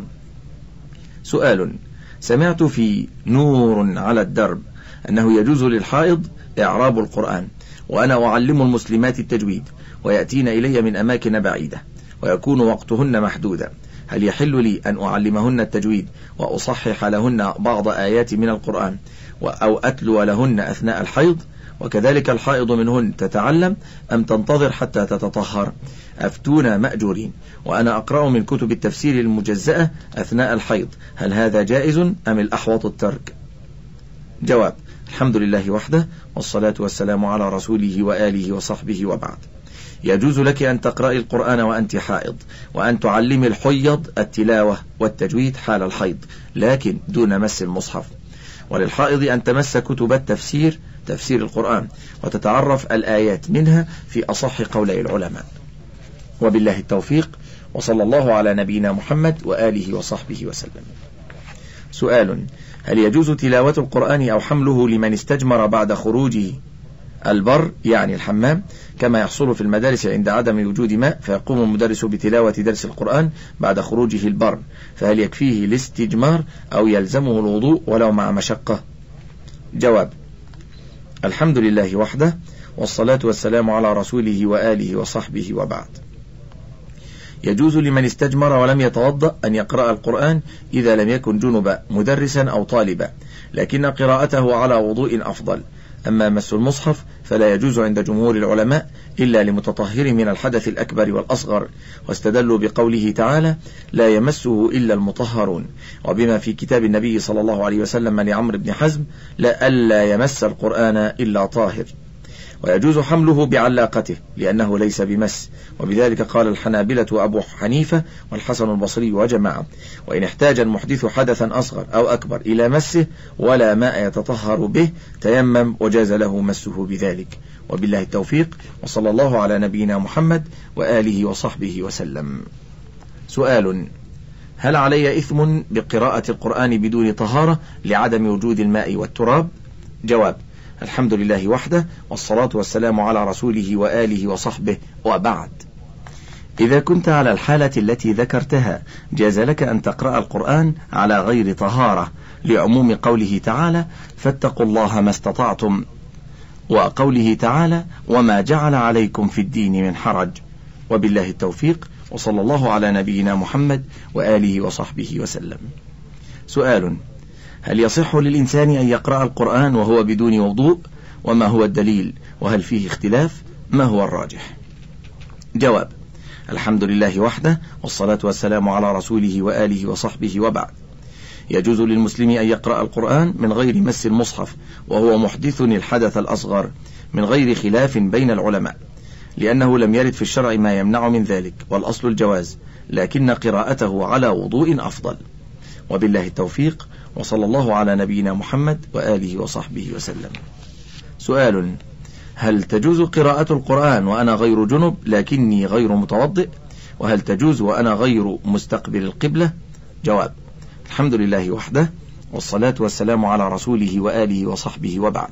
سؤال: سمعت في نور على الدرب أنه يجوز للحائض إعراب القرآن، وأنا أعلم المسلمات التجويد ويأتين إلي من أماكن بعيدة ويكون وقتهن محدودا، هل يحل لي أن أعلمهن التجويد وأصحح لهن بعض آيات من القرآن أو أتلو لهن أثناء الحيض؟ وكذلك الحائض منهن تتعلم أم تنتظر حتى تتطهر؟ أفتونا مأجورين، وأنا أقرأ من كتب التفسير المجزأة أثناء الحيض، هل هذا جائز أم الأحوط الترك؟ جواب: الحمد لله وحده، والصلاة والسلام على رسوله وآله وصحبه، وبعد. يجوز لك أن تقرأي القرآن وأنت حائض، وأن تعلمي الحيض التلاوة والتجويد حال الحيض، لكن دون مس المصحف. وللحائض أن تمس كتب التفسير، تفسير القرآن، وتتعرف الآيات منها في أصح قولي العلماء. وبالله التوفيق، وصلى الله على نبينا محمد وآله وصحبه وسلم. سؤال: هل يجوز تلاوة القرآن أو حمله لمن استجمر بعد خروجه البر يعني الحمام، كما يحصل في المدارس عند عدم وجود ماء، فيقوم المدرس بتلاوة درس القرآن بعد خروجه البر، فهل يكفيه الاستجمار أو يلزمه الوضوء ولو مع مشقة؟ جواب: الحمد لله وحده، والصلاة والسلام على رسوله وآله وصحبه، وبعد. يجوز لمن استجمر ولم يتوضأ أن يقرأ القرآن إذا لم يكن جنبا مدرسا أو طالبا، لكن قراءته على وضوء أفضل. أما مس المصحف فلا يجوز عند جمهور العلماء إلا لمتطهر من الحدث الأكبر والأصغر، واستدلوا بقوله تعالى: لا يمسه إلا المطهرون، وبما في كتاب النبي صلى الله عليه وسلم لعمرو بن حزم: لا ألا يمس القرآن إلا طاهر. ويجوز حمله بعلاقته لأنه ليس بمس، وبذلك قال الحنابلة وأبو حنيفة والحسن البصري وجماعة. وإن احتاج المحدث حدثا أصغر أو أكبر إلى مسه ولا ماء يتطهر به تيمم وجاز له مسه بذلك. وبالله التوفيق، وصلى الله على نبينا محمد وآله وصحبه وسلم. سؤال: هل علي إثم بقراءة القرآن بدون طهارة لعدم وجود الماء والتراب؟ جواب: الحمد لله وحده، والصلاة والسلام على رسوله وآله وصحبه، وبعد. إذا كنت على الحالة التي ذكرتها جاز لك أن تقرأ القرآن على غير طهارة، لعموم قوله تعالى: فاتقوا الله ما استطعتم، وقوله تعالى: وما جعل عليكم في الدين من حرج. وبالله التوفيق، وصلى الله على نبينا محمد وآله وصحبه وسلم. سؤال: هل يصح للإنسان أن يقرأ القرآن وهو بدون وضوء؟ وما هو الدليل؟ وهل فيه اختلاف؟ ما هو الراجح؟ جواب: الحمد لله وحده، والصلاة والسلام على رسوله وآله وصحبه، وبعد. يجوز للمسلم أن يقرأ القرآن من غير مس المصحف وهو محدث الحدث الأصغر من غير خلاف بين العلماء، لأنه لم يرد في الشرع ما يمنع من ذلك، والأصل الجواز، لكن قراءته على وضوء أفضل. وبالله التوفيق، وصلى الله على نبينا محمد وآله وصحبه وسلم. سؤال: هل تجوز قراءة القرآن وأنا غير جنب لكني غير متوضئ؟ وهل تجوز وأنا غير مستقبل القبلة؟ جواب: الحمد لله وحده، والصلاة والسلام على رسوله وآله وصحبه، وبعد.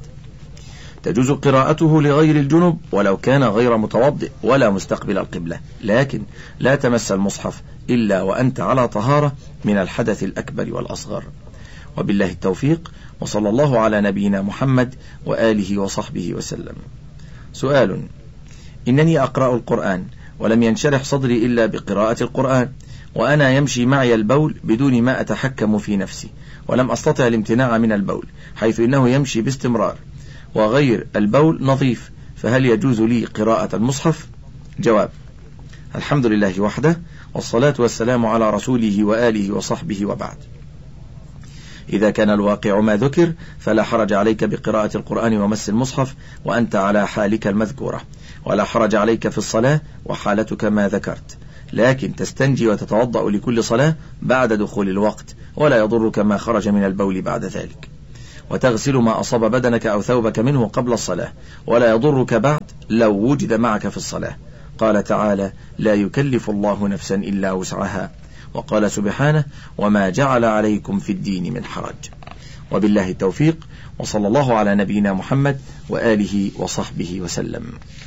تجوز قراءته لغير الجنب ولو كان غير متوضئ ولا مستقبل القبلة، لكن لا تمس المصحف إلا وأنت على طهارة من الحدث الأكبر والأصغر. وبالله التوفيق، وصلى الله على نبينا محمد وآله وصحبه وسلم. سؤال: إنني أقرأ القرآن ولم ينشرح صدري إلا بقراءة القرآن، وأنا يمشي معي البول بدون ما أتحكم في نفسي، ولم أستطع الامتناع من البول حيث إنه يمشي باستمرار، وغير البول نظيف، فهل يجوز لي قراءة المصحف؟ جواب: الحمد لله وحده، والصلاة والسلام على رسوله وآله وصحبه، وبعد. إذا كان الواقع ما ذكر فلا حرج عليك بقراءة القرآن ومس المصحف وأنت على حالك المذكورة، ولا حرج عليك في الصلاة وحالتك ما ذكرت، لكن تستنجي وتتوضأ لكل صلاة بعد دخول الوقت، ولا يضرك ما خرج من البول بعد ذلك، وتغسل ما أصاب بدنك أو ثوبك منه قبل الصلاة، ولا يضرك بعد لو وجد معك في الصلاة. قال تعالى: لا يكلف الله نفسا إلا وسعها. وقال سبحانه: وما جعل عليكم في الدين من حرج. وبالله التوفيق، وصلى الله على نبينا محمد وآله وصحبه وسلم.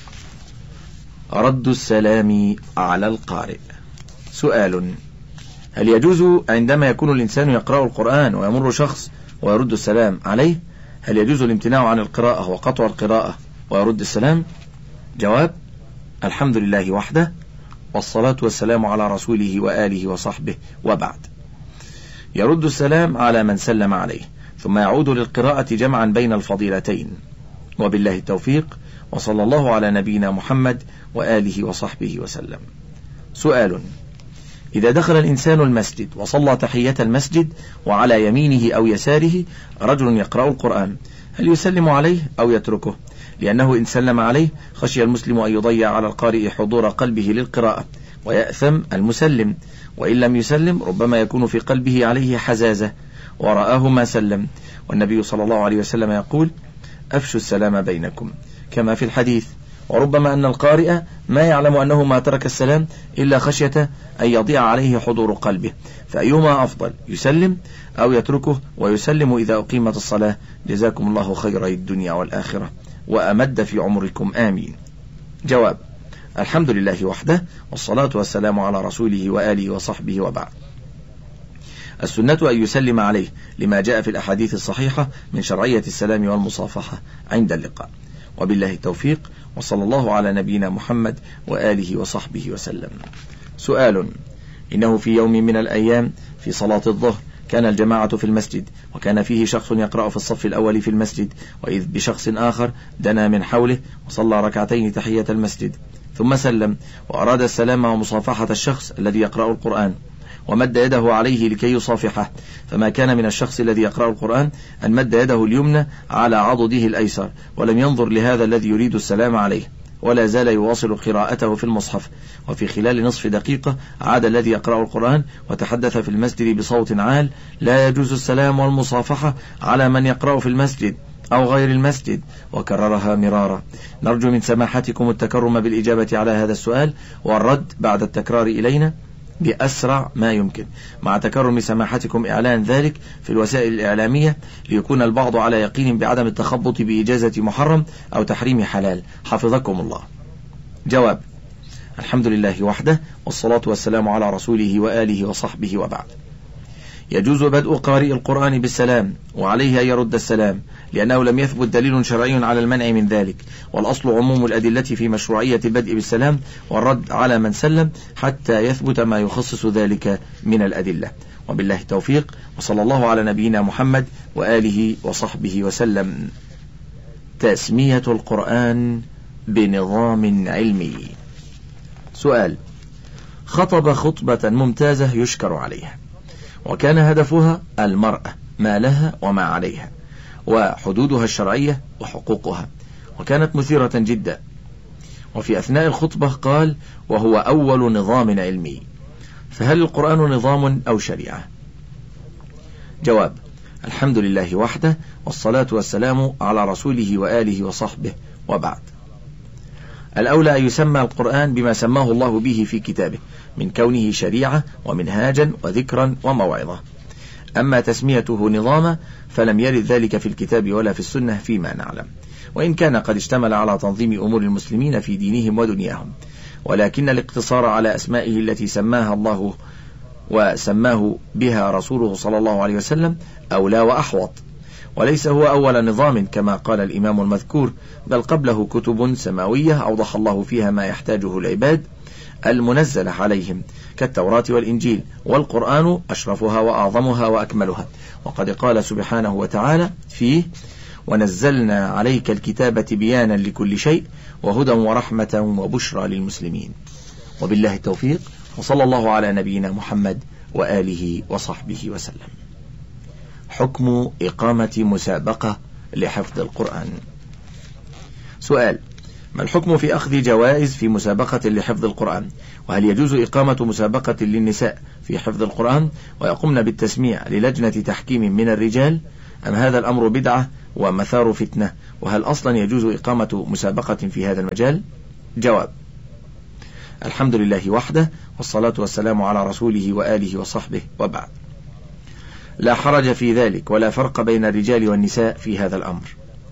رد السلام على القارئ. سؤال: هل يجوز عندما يكون الإنسان يقرأ القرآن ويمر شخص ويرد السلام عليه، هل يجوز الامتناع عن القراءة وقطع القراءة ويرد السلام؟ جواب: الحمد لله وحده، والصلاة والسلام على رسوله وآله وصحبه، وبعد. يرد السلام على من سلم عليه، ثم يعود للقراءة جمعا بين الفضيلتين. وبالله التوفيق، وصلى الله على نبينا محمد وآله وصحبه وسلم. سؤال: إذا دخل الإنسان المسجد وصلى تحية المسجد وعلى يمينه أو يساره رجل يقرأ القرآن، هل يسلم عليه أو يتركه؟ لأنه إن سلم عليه خشي المسلم أن يضيع على القارئ حضور قلبه للقراءة ويأثم المسلم، وإن لم يسلم ربما يكون في قلبه عليه حزازة ورآه ما سلم، والنبي صلى الله عليه وسلم يقول: أفشوا السلام بينكم، كما في الحديث. وربما أن القارئ ما يعلم أنه ما ترك السلام إلا خشية أن يضيع عليه حضور قلبه، فأيهما أفضل، يسلم أو يتركه ويسلم إذا أقيمت الصلاة؟ جزاكم الله خير الدنيا والآخرة، وأمد في عمركم، آمين. جواب: الحمد لله وحده، والصلاة والسلام على رسوله وآله وصحبه، وبعد. السنة أن يسلم عليه لما جاء في الأحاديث الصحيحة من شرعية السلام والمصافحة عند اللقاء. وبالله التوفيق، وصلى الله على نبينا محمد وآله وصحبه وسلم. سؤال: إنه في يوم من الأيام في صلاة الظهر كان الجماعة في المسجد، وكان فيه شخص يقرأ في الصف الأول في المسجد، وإذ بشخص آخر دنا من حوله وصلى ركعتين تحية المسجد، ثم سلم وأراد السلام ومصافحة الشخص الذي يقرأ القرآن، ومد يده عليه لكي يصافحه، فما كان من الشخص الذي يقرأ القرآن أن مد يده اليمنى على عضده الأيسر، ولم ينظر لهذا الذي يريد السلام عليه، ولا زال يواصل قراءته في المصحف. وفي خلال نصف دقيقة عاد الذي يقرأ القرآن وتحدث في المسجد بصوت عال: لا يجوز السلام والمصافحة على من يقرأ في المسجد أو غير المسجد، وكررها مرارا. نرجو من سماحتكم التكرم بالإجابة على هذا السؤال والرد بعد التكرار إلينا بأسرع ما يمكن، مع تكرم سماحتكم إعلان ذلك في الوسائل الإعلامية ليكون البعض على يقين بعدم التخبط بإجازة محرم أو تحريم حلال، حفظكم الله. جواب: الحمد لله وحده، والصلاة والسلام على رسوله وآله وصحبه، وبعد. يجوز بدء قارئ القرآن بالسلام، وعليه أن يرد السلام، لأنه لم يثبت دليل شرعي على المنع من ذلك، والأصل عموم الأدلة في مشروعية البدء بالسلام والرد على من سلم حتى يثبت ما يخصص ذلك من الأدلة. وبالله التوفيق، وصلى الله على نبينا محمد وآله وصحبه وسلم. تسمية القرآن بنظام علمي. سؤال: خطب خطبة ممتازة يشكر عليها، وكان هدفها المرأة ما لها وما عليها، وحدودها الشرعية وحقوقها، وكانت مثيرة جدا. وفي أثناء الخطبة قال: وهو أول نظام علمي، فهل القرآن نظام أو شريعة؟ جواب: الحمد لله وحده، والصلاة والسلام على رسوله وآله وصحبه، وبعد. الأولى أن يسمى القرآن بما سماه الله به في كتابه من كونه شريعة ومنهاجا وذكرا وموعظة. أما تسميته نظاما فلم يرد ذلك في الكتاب ولا في السنة فيما نعلم، وإن كان قد اشتمل على تنظيم أمور المسلمين في دينهم ودنياهم، ولكن الاقتصار على أسمائه التي سماها الله وسماه بها رسوله صلى الله عليه وسلم أولى وأحوط. وليس هو أول نظام كما قال الإمام المذكور، بل قبله كتب سماوية أوضح الله فيها ما يحتاجه العباد المنزلة عليهم كالتوراة والإنجيل، والقرآن أشرفها وأعظمها وأكملها. وقد قال سبحانه وتعالى فيه: ونزلنا عليك الكتاب بيانا لكل شيء وهدى ورحمة وبشرى للمسلمين. وبالله التوفيق، وصلى الله على نبينا محمد وآله وصحبه وسلم. حكم إقامة مسابقة لحفظ القرآن. سؤال: ما الحكم في أخذ جوائز في مسابقة لحفظ القرآن؟ وهل يجوز إقامة مسابقة للنساء في حفظ القرآن ويقومن بالتسميع للجنة تحكيم من الرجال، أم هذا الأمر بدعة ومثار فتنة؟ وهل أصلا يجوز إقامة مسابقة في هذا المجال؟ جواب: الحمد لله وحده، والصلاة والسلام على رسوله وآله وصحبه، وبعد. لا حرج في ذلك، ولا فرق بين الرجال والنساء في هذا الأمر،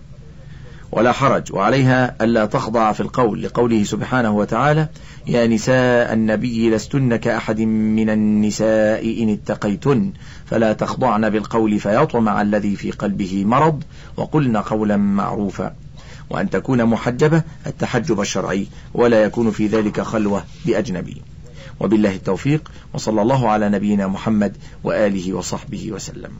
ولا حرج، وعليها ألا تخضع في القول لقوله سبحانه وتعالى: يا نساء النبي لستن كأحد من النساء إن اتقيتن فلا تخضعن بالقول فيطمع الذي في قلبه مرض وقلن قولا معروفا. وأن تكون محجبة التحجب الشرعي، ولا يكون في ذلك خلوة بأجنبي. وبالله التوفيق، وصلى الله على نبينا محمد وآله وصحبه وسلم.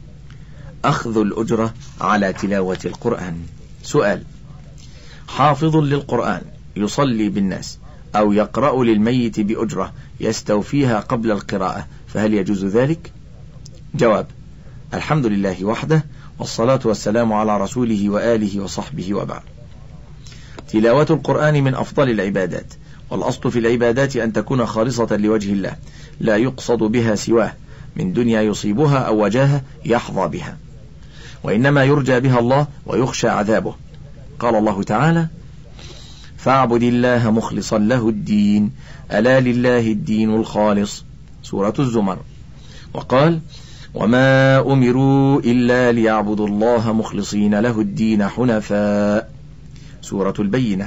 أخذ الأجرة على تلاوة القرآن. سؤال: حافظ للقرآن يصلي بالناس أو يقرأ للميت بأجرة يستوفيها قبل القراءة، فهل يجوز ذلك؟ جواب: الحمد لله وحده، والصلاة والسلام على رسوله وآله وصحبه، وبعد. تلاوة القرآن من أفضل العبادات، والأصل في العبادات أن تكون خالصة لوجه الله، لا يقصد بها سواه من دنيا يصيبها أو وجاهة يحظى بها، وإنما يرجى بها الله ويخشى عذابه. قال الله تعالى: فاعبد الله مخلصا له الدين ألا لله الدين الخالص، سورة الزمر. وقال: وما أمروا إلا ليعبدوا الله مخلصين له الدين حنفاء، سورة البينة.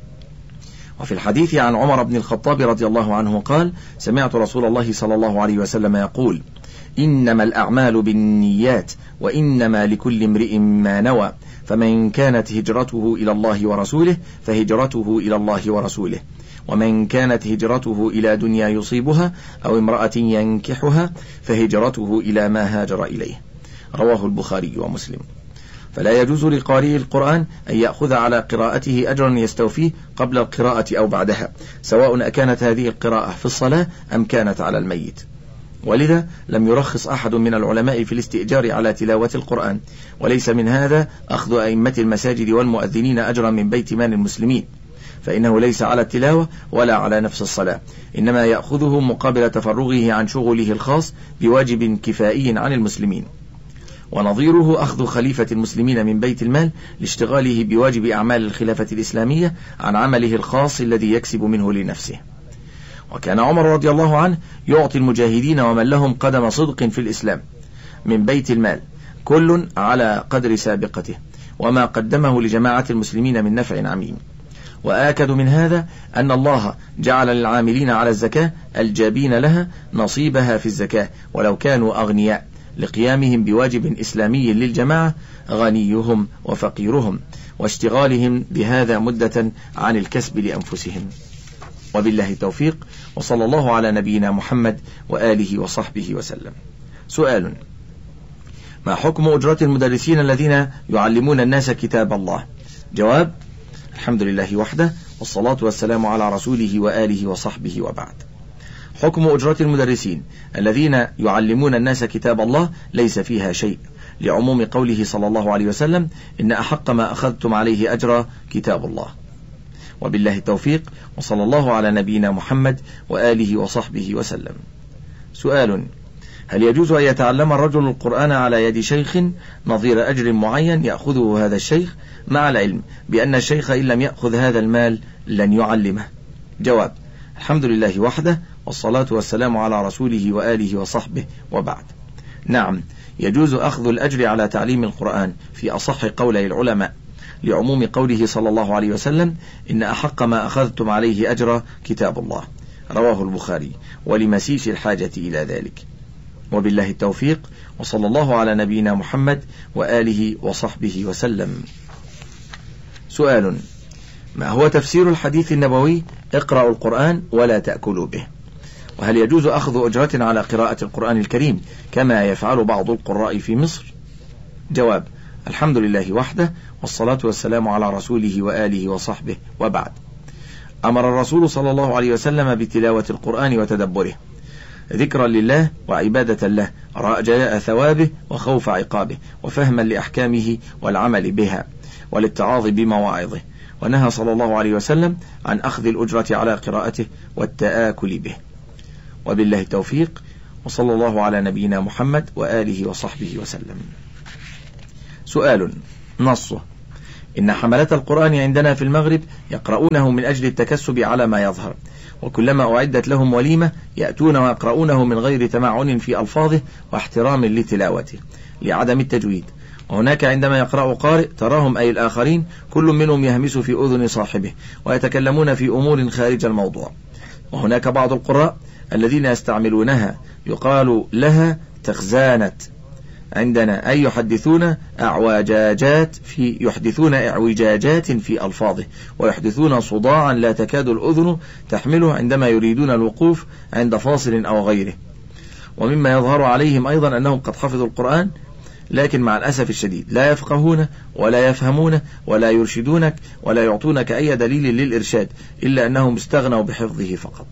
وفي الحديث عن عمر بن الخطاب رضي الله عنه قال: سمعت رسول الله صلى الله عليه وسلم يقول: إنما الأعمال بالنيات وإنما لكل امرئ ما نوى، فمن كانت هجرته إلى الله ورسوله فهجرته إلى الله ورسوله، ومن كانت هجرته إلى دنيا يصيبها أو امرأة ينكحها فهجرته إلى ما هاجر إليه. رواه البخاري ومسلم. فلا يجوز لقارئ القرآن أن يأخذ على قراءته أجرا يستوفيه قبل القراءة أو بعدها، سواء أكانت هذه القراءة في الصلاة أم كانت على الميت. ولذا لم يرخص أحد من العلماء في الاستئجار على تلاوة القرآن، وليس من هذا أخذ أئمة المساجد والمؤذنين أجرا من بيت مال المسلمين، فإنه ليس على التلاوة ولا على نفس الصلاة، إنما يأخذه مقابل تفرغه عن شغله الخاص بواجب كفائي عن المسلمين. ونظيره أخذ خليفة المسلمين من بيت المال لاشتغاله بواجب أعمال الخلافة الإسلامية عن عمله الخاص الذي يكسب منه لنفسه. وكان عمر رضي الله عنه يعطي المجاهدين ومن لهم قدم صدق في الإسلام من بيت المال كل على قدر سابقته وما قدمه لجماعة المسلمين من نفع عميم. وآكد من هذا أن الله جعل للعاملين على الزكاة الجابين لها نصيبها في الزكاة ولو كانوا أغنياء، لقيامهم بواجب إسلامي للجماعة غنيهم وفقيرهم، واشتغالهم بهذا مدة عن الكسب لأنفسهم. وبالله التوفيق، وصلى الله على نبينا محمد وآله وصحبه وسلم. سؤال: ما حكم أجرة المدرسين الذين يعلمون الناس كتاب الله؟ جواب: الحمد لله وحده، والصلاة والسلام على رسوله وآله وصحبه، وبعد. حكم أجرة المدرسين الذين يعلمون الناس كتاب الله ليس فيها شيء، لعموم قوله صلى الله عليه وسلم: إن أحق ما أخذتم عليه أجرا كتاب الله. وبالله التوفيق، وصلى الله على نبينا محمد وآله وصحبه وسلم. سؤال: هل يجوز أن يتعلم الرجل القرآن على يد شيخ نظير أجر معين يأخذه هذا الشيخ، مع العلم بأن الشيخ إن لم يأخذ هذا المال لن يعلمه؟ جواب: الحمد لله وحده، والصلاة والسلام على رسوله وآله وصحبه، وبعد. نعم، يجوز أخذ الأجر على تعليم القرآن في أصح قولي العلماء، لعموم قوله صلى الله عليه وسلم: إن أحق ما أخذتم عليه أجر كتاب الله. رواه البخاري، ولمسيس الحاجة إلى ذلك. وبالله التوفيق، وصلى الله على نبينا محمد وآله وصحبه وسلم. سؤال: ما هو تفسير الحديث النبوي اقرأوا القرآن ولا تأكلوا به؟ وهل يجوز أخذ أجرة على قراءة القرآن الكريم كما يفعل بعض القراء في مصر؟ جواب: الحمد لله وحده، والصلاة والسلام على رسوله وآله وصحبه، وبعد. أمر الرسول صلى الله عليه وسلم بتلاوة القرآن وتدبره ذكرا لله وعبادة له، رجاء ثوابه وخوف عقابه، وفهما لأحكامه والعمل بها والاتعاظ بمواعظه. ونهى صلى الله عليه وسلم عن أخذ الأجرة على قراءته والتآكل به. وبالله التوفيق، وصلى الله على نبينا محمد وآله وصحبه وسلم. سؤال نصه: إن حملة القرآن عندنا في المغرب يقرؤونه من أجل التكسب على ما يظهر، وكلما أعدت لهم وليمة يأتون ويقرؤونه من غير تمعن في ألفاظه واحترام لتلاوته لعدم التجويد. وهناك عندما يقرأ قارئ تراهم أي الآخرين كل منهم يهمس في أذن صاحبه ويتكلمون في أمور خارج الموضوع. وهناك بعض القراء الذين يستعملونها يقال لها تخزانة عندنا، أي يحدثون أعوجاجات في يحدثون إعوجاجات في ألفاظه، ويحدثون صداعا لا تكاد الأذن تحمله عندما يريدون الوقوف عند فاصل أو غيره. ومما يظهر عليهم أيضا أنهم قد حفظوا القرآن، لكن مع الأسف الشديد لا يفقهون ولا يفهمون ولا يرشدونك ولا يعطونك أي دليل للإرشاد، إلا أنهم استغنوا بحفظه فقط.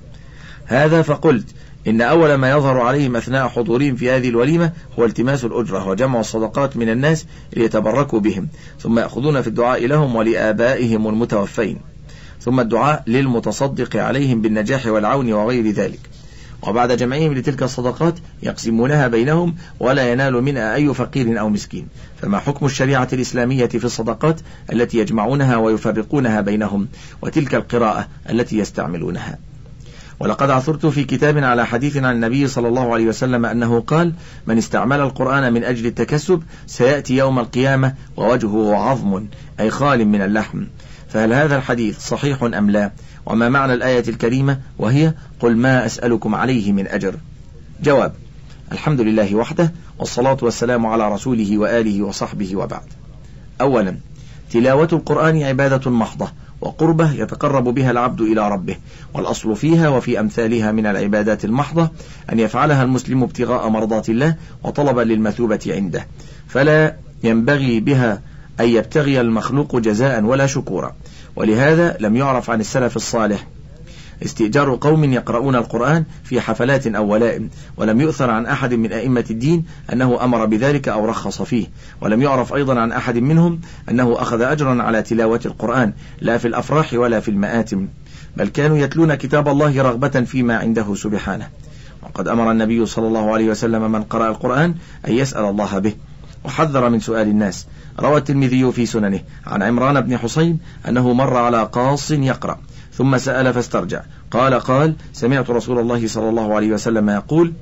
هذا فقلت إن أول ما يظهر عليهم أثناء حضورهم في هذه الوليمة هو التماس الأجرة وجمع الصدقات من الناس ليتبركوا بهم، ثم يأخذون في الدعاء لهم ولآبائهم المتوفين، ثم الدعاء للمتصدق عليهم بالنجاح والعون وغير ذلك. وبعد جمعهم لتلك الصدقات يقسمونها بينهم ولا ينال منها أي فقير أو مسكين. فما حكم الشريعة الإسلامية في الصدقات التي يجمعونها ويفرقونها بينهم، وتلك القراءة التي يستعملونها؟ ولقد عثرت في كتاب على حديث عن النبي صلى الله عليه وسلم أنه قال: من استعمل القرآن من أجل التكسب سيأتي يوم القيامة ووجهه عظم، أي خال من اللحم. فهل هذا الحديث صحيح أم لا؟ وما معنى الآية الكريمة وهي: قل ما أسألكم عليه من أجر؟ جواب: الحمد لله وحده، والصلاة والسلام على رسوله وآله وصحبه، وبعد. أولا، تلاوة القرآن عبادة محضة وقربة يتقرب بها العبد إلى ربه، والأصل فيها وفي أمثالها من العبادات المحضة أن يفعلها المسلم ابتغاء مرضات الله وطلبا للمثوبة عنده، فلا ينبغي بها أن يبتغي المخلوق جزاء ولا شكورا. ولهذا لم يعرف عن السلف الصالح استئجار قوم يقرؤون القرآن في حفلات أو ولائم، ولم يؤثر عن أحد من أئمة الدين أنه أمر بذلك أو رخص فيه، ولم يعرف أيضا عن أحد منهم أنه أخذ أجرا على تلاوة القرآن لا في الأفراح ولا في المآتم، بل كانوا يتلون كتاب الله رغبة فيما عنده سبحانه. وقد أمر النبي صلى الله عليه وسلم من قرأ القرآن أن يسأل الله به، وحذر من سؤال الناس. روى الترمذي في سننه عن عمران بن حسين أنه مر على قاص يقرأ ثم سأل فاسترجع، قال قال سمعت رسول الله صلى الله عليه وسلم يقول: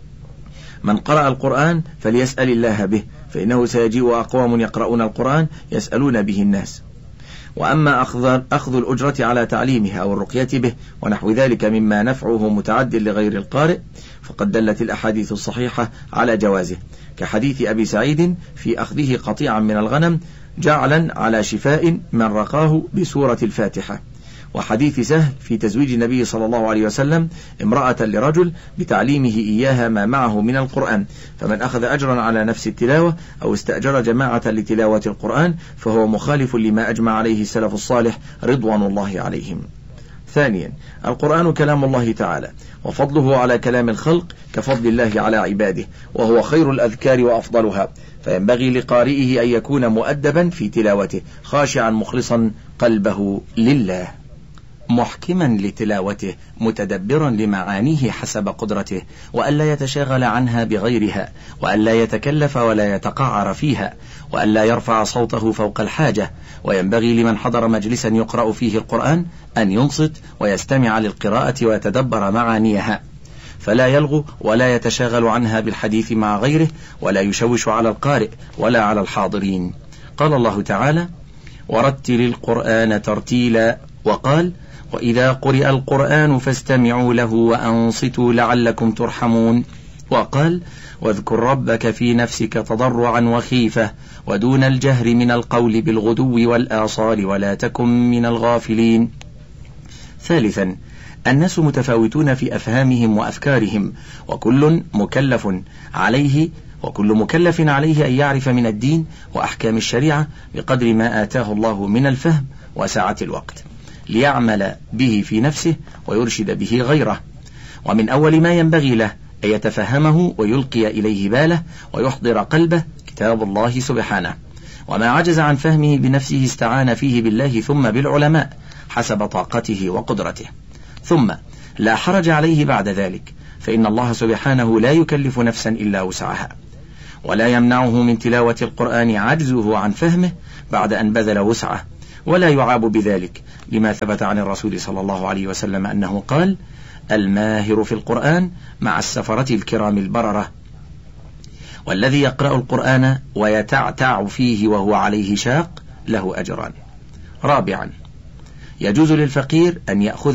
من قرأ القرآن فليسأل الله به، فإنه سيجيء أقوام يقرؤون القرآن يسألون به الناس. وأما أخذ, أخذ الأجرة على تعليمه أو الرقية به ونحو ذلك مما نفعه متعد لغير القارئ، فقد دلت الأحاديث الصحيحة على جوازه، كحديث أبي سعيد في أخذه قطيعا من الغنم جعلا على شفاء من رقاه بسورة الفاتحة، وحديث سهل في تزويج النبي صلى الله عليه وسلم امرأة لرجل بتعليمه إياها ما معه من القرآن، فمن أخذ أجرا على نفس التلاوة أو استأجر جماعة لتلاوة القرآن فهو مخالف لما أجمع عليه السلف الصالح رضوان الله عليهم. ثانيا، القرآن كلام الله تعالى، وفضله على كلام الخلق كفضل الله على عباده، وهو خير الأذكار وأفضلها، فينبغي لقارئه أن يكون مؤدبا في تلاوته خاشعا مخلصا قلبه لله، محكما لتلاوته متدبرا لمعانيه حسب قدرته، وألا يتشاغل عنها بغيرها، وألا يتكلف ولا يتقعر فيها، وألا يرفع صوته فوق الحاجة. وينبغي لمن حضر مجلسا يقرأ فيه القرآن أن ينصت ويستمع للقراءة ويتدبر معانيها، فلا يلغو ولا يتشاغل عنها بالحديث مع غيره، ولا يشوش على القارئ ولا على الحاضرين. قال الله تعالى: ورتل القرآن ترتيلا، وقال: وإذا قرئ القرآن فاستمعوا له وأنصتوا لعلكم ترحمون، وقال: واذكر ربك في نفسك تضرعا وخيفة ودون الجهر من القول بالغدو والآصال ولا تكن من الغافلين. ثالثا، الناس متفاوتون في أفهامهم وأفكارهم، وكل مكلف عليه وكل مكلف عليه أن يعرف من الدين وأحكام الشريعة بقدر ما آتاه الله من الفهم وسعة الوقت، ليعمل به في نفسه ويرشد به غيره. ومن أول ما ينبغي له أن يتفهمه ويلقي إليه باله ويحضر قلبه كتاب الله سبحانه، وما عجز عن فهمه بنفسه استعان فيه بالله ثم بالعلماء حسب طاقته وقدرته. ثم لا حرج عليه بعد ذلك، فإن الله سبحانه لا يكلف نفسا إلا وسعها، ولا يمنعه من تلاوة القرآن عجزه عن فهمه بعد أن بذل وسعه، ولا يعاب بذلك، لما ثبت عن الرسول صلى الله عليه وسلم أنه قال: الماهر في القرآن مع السفرة الكرام البررة، والذي يقرأ القرآن ويتعتع فيه وهو عليه شاق له أجران. رابعا، يجوز للفقير أن يأخذ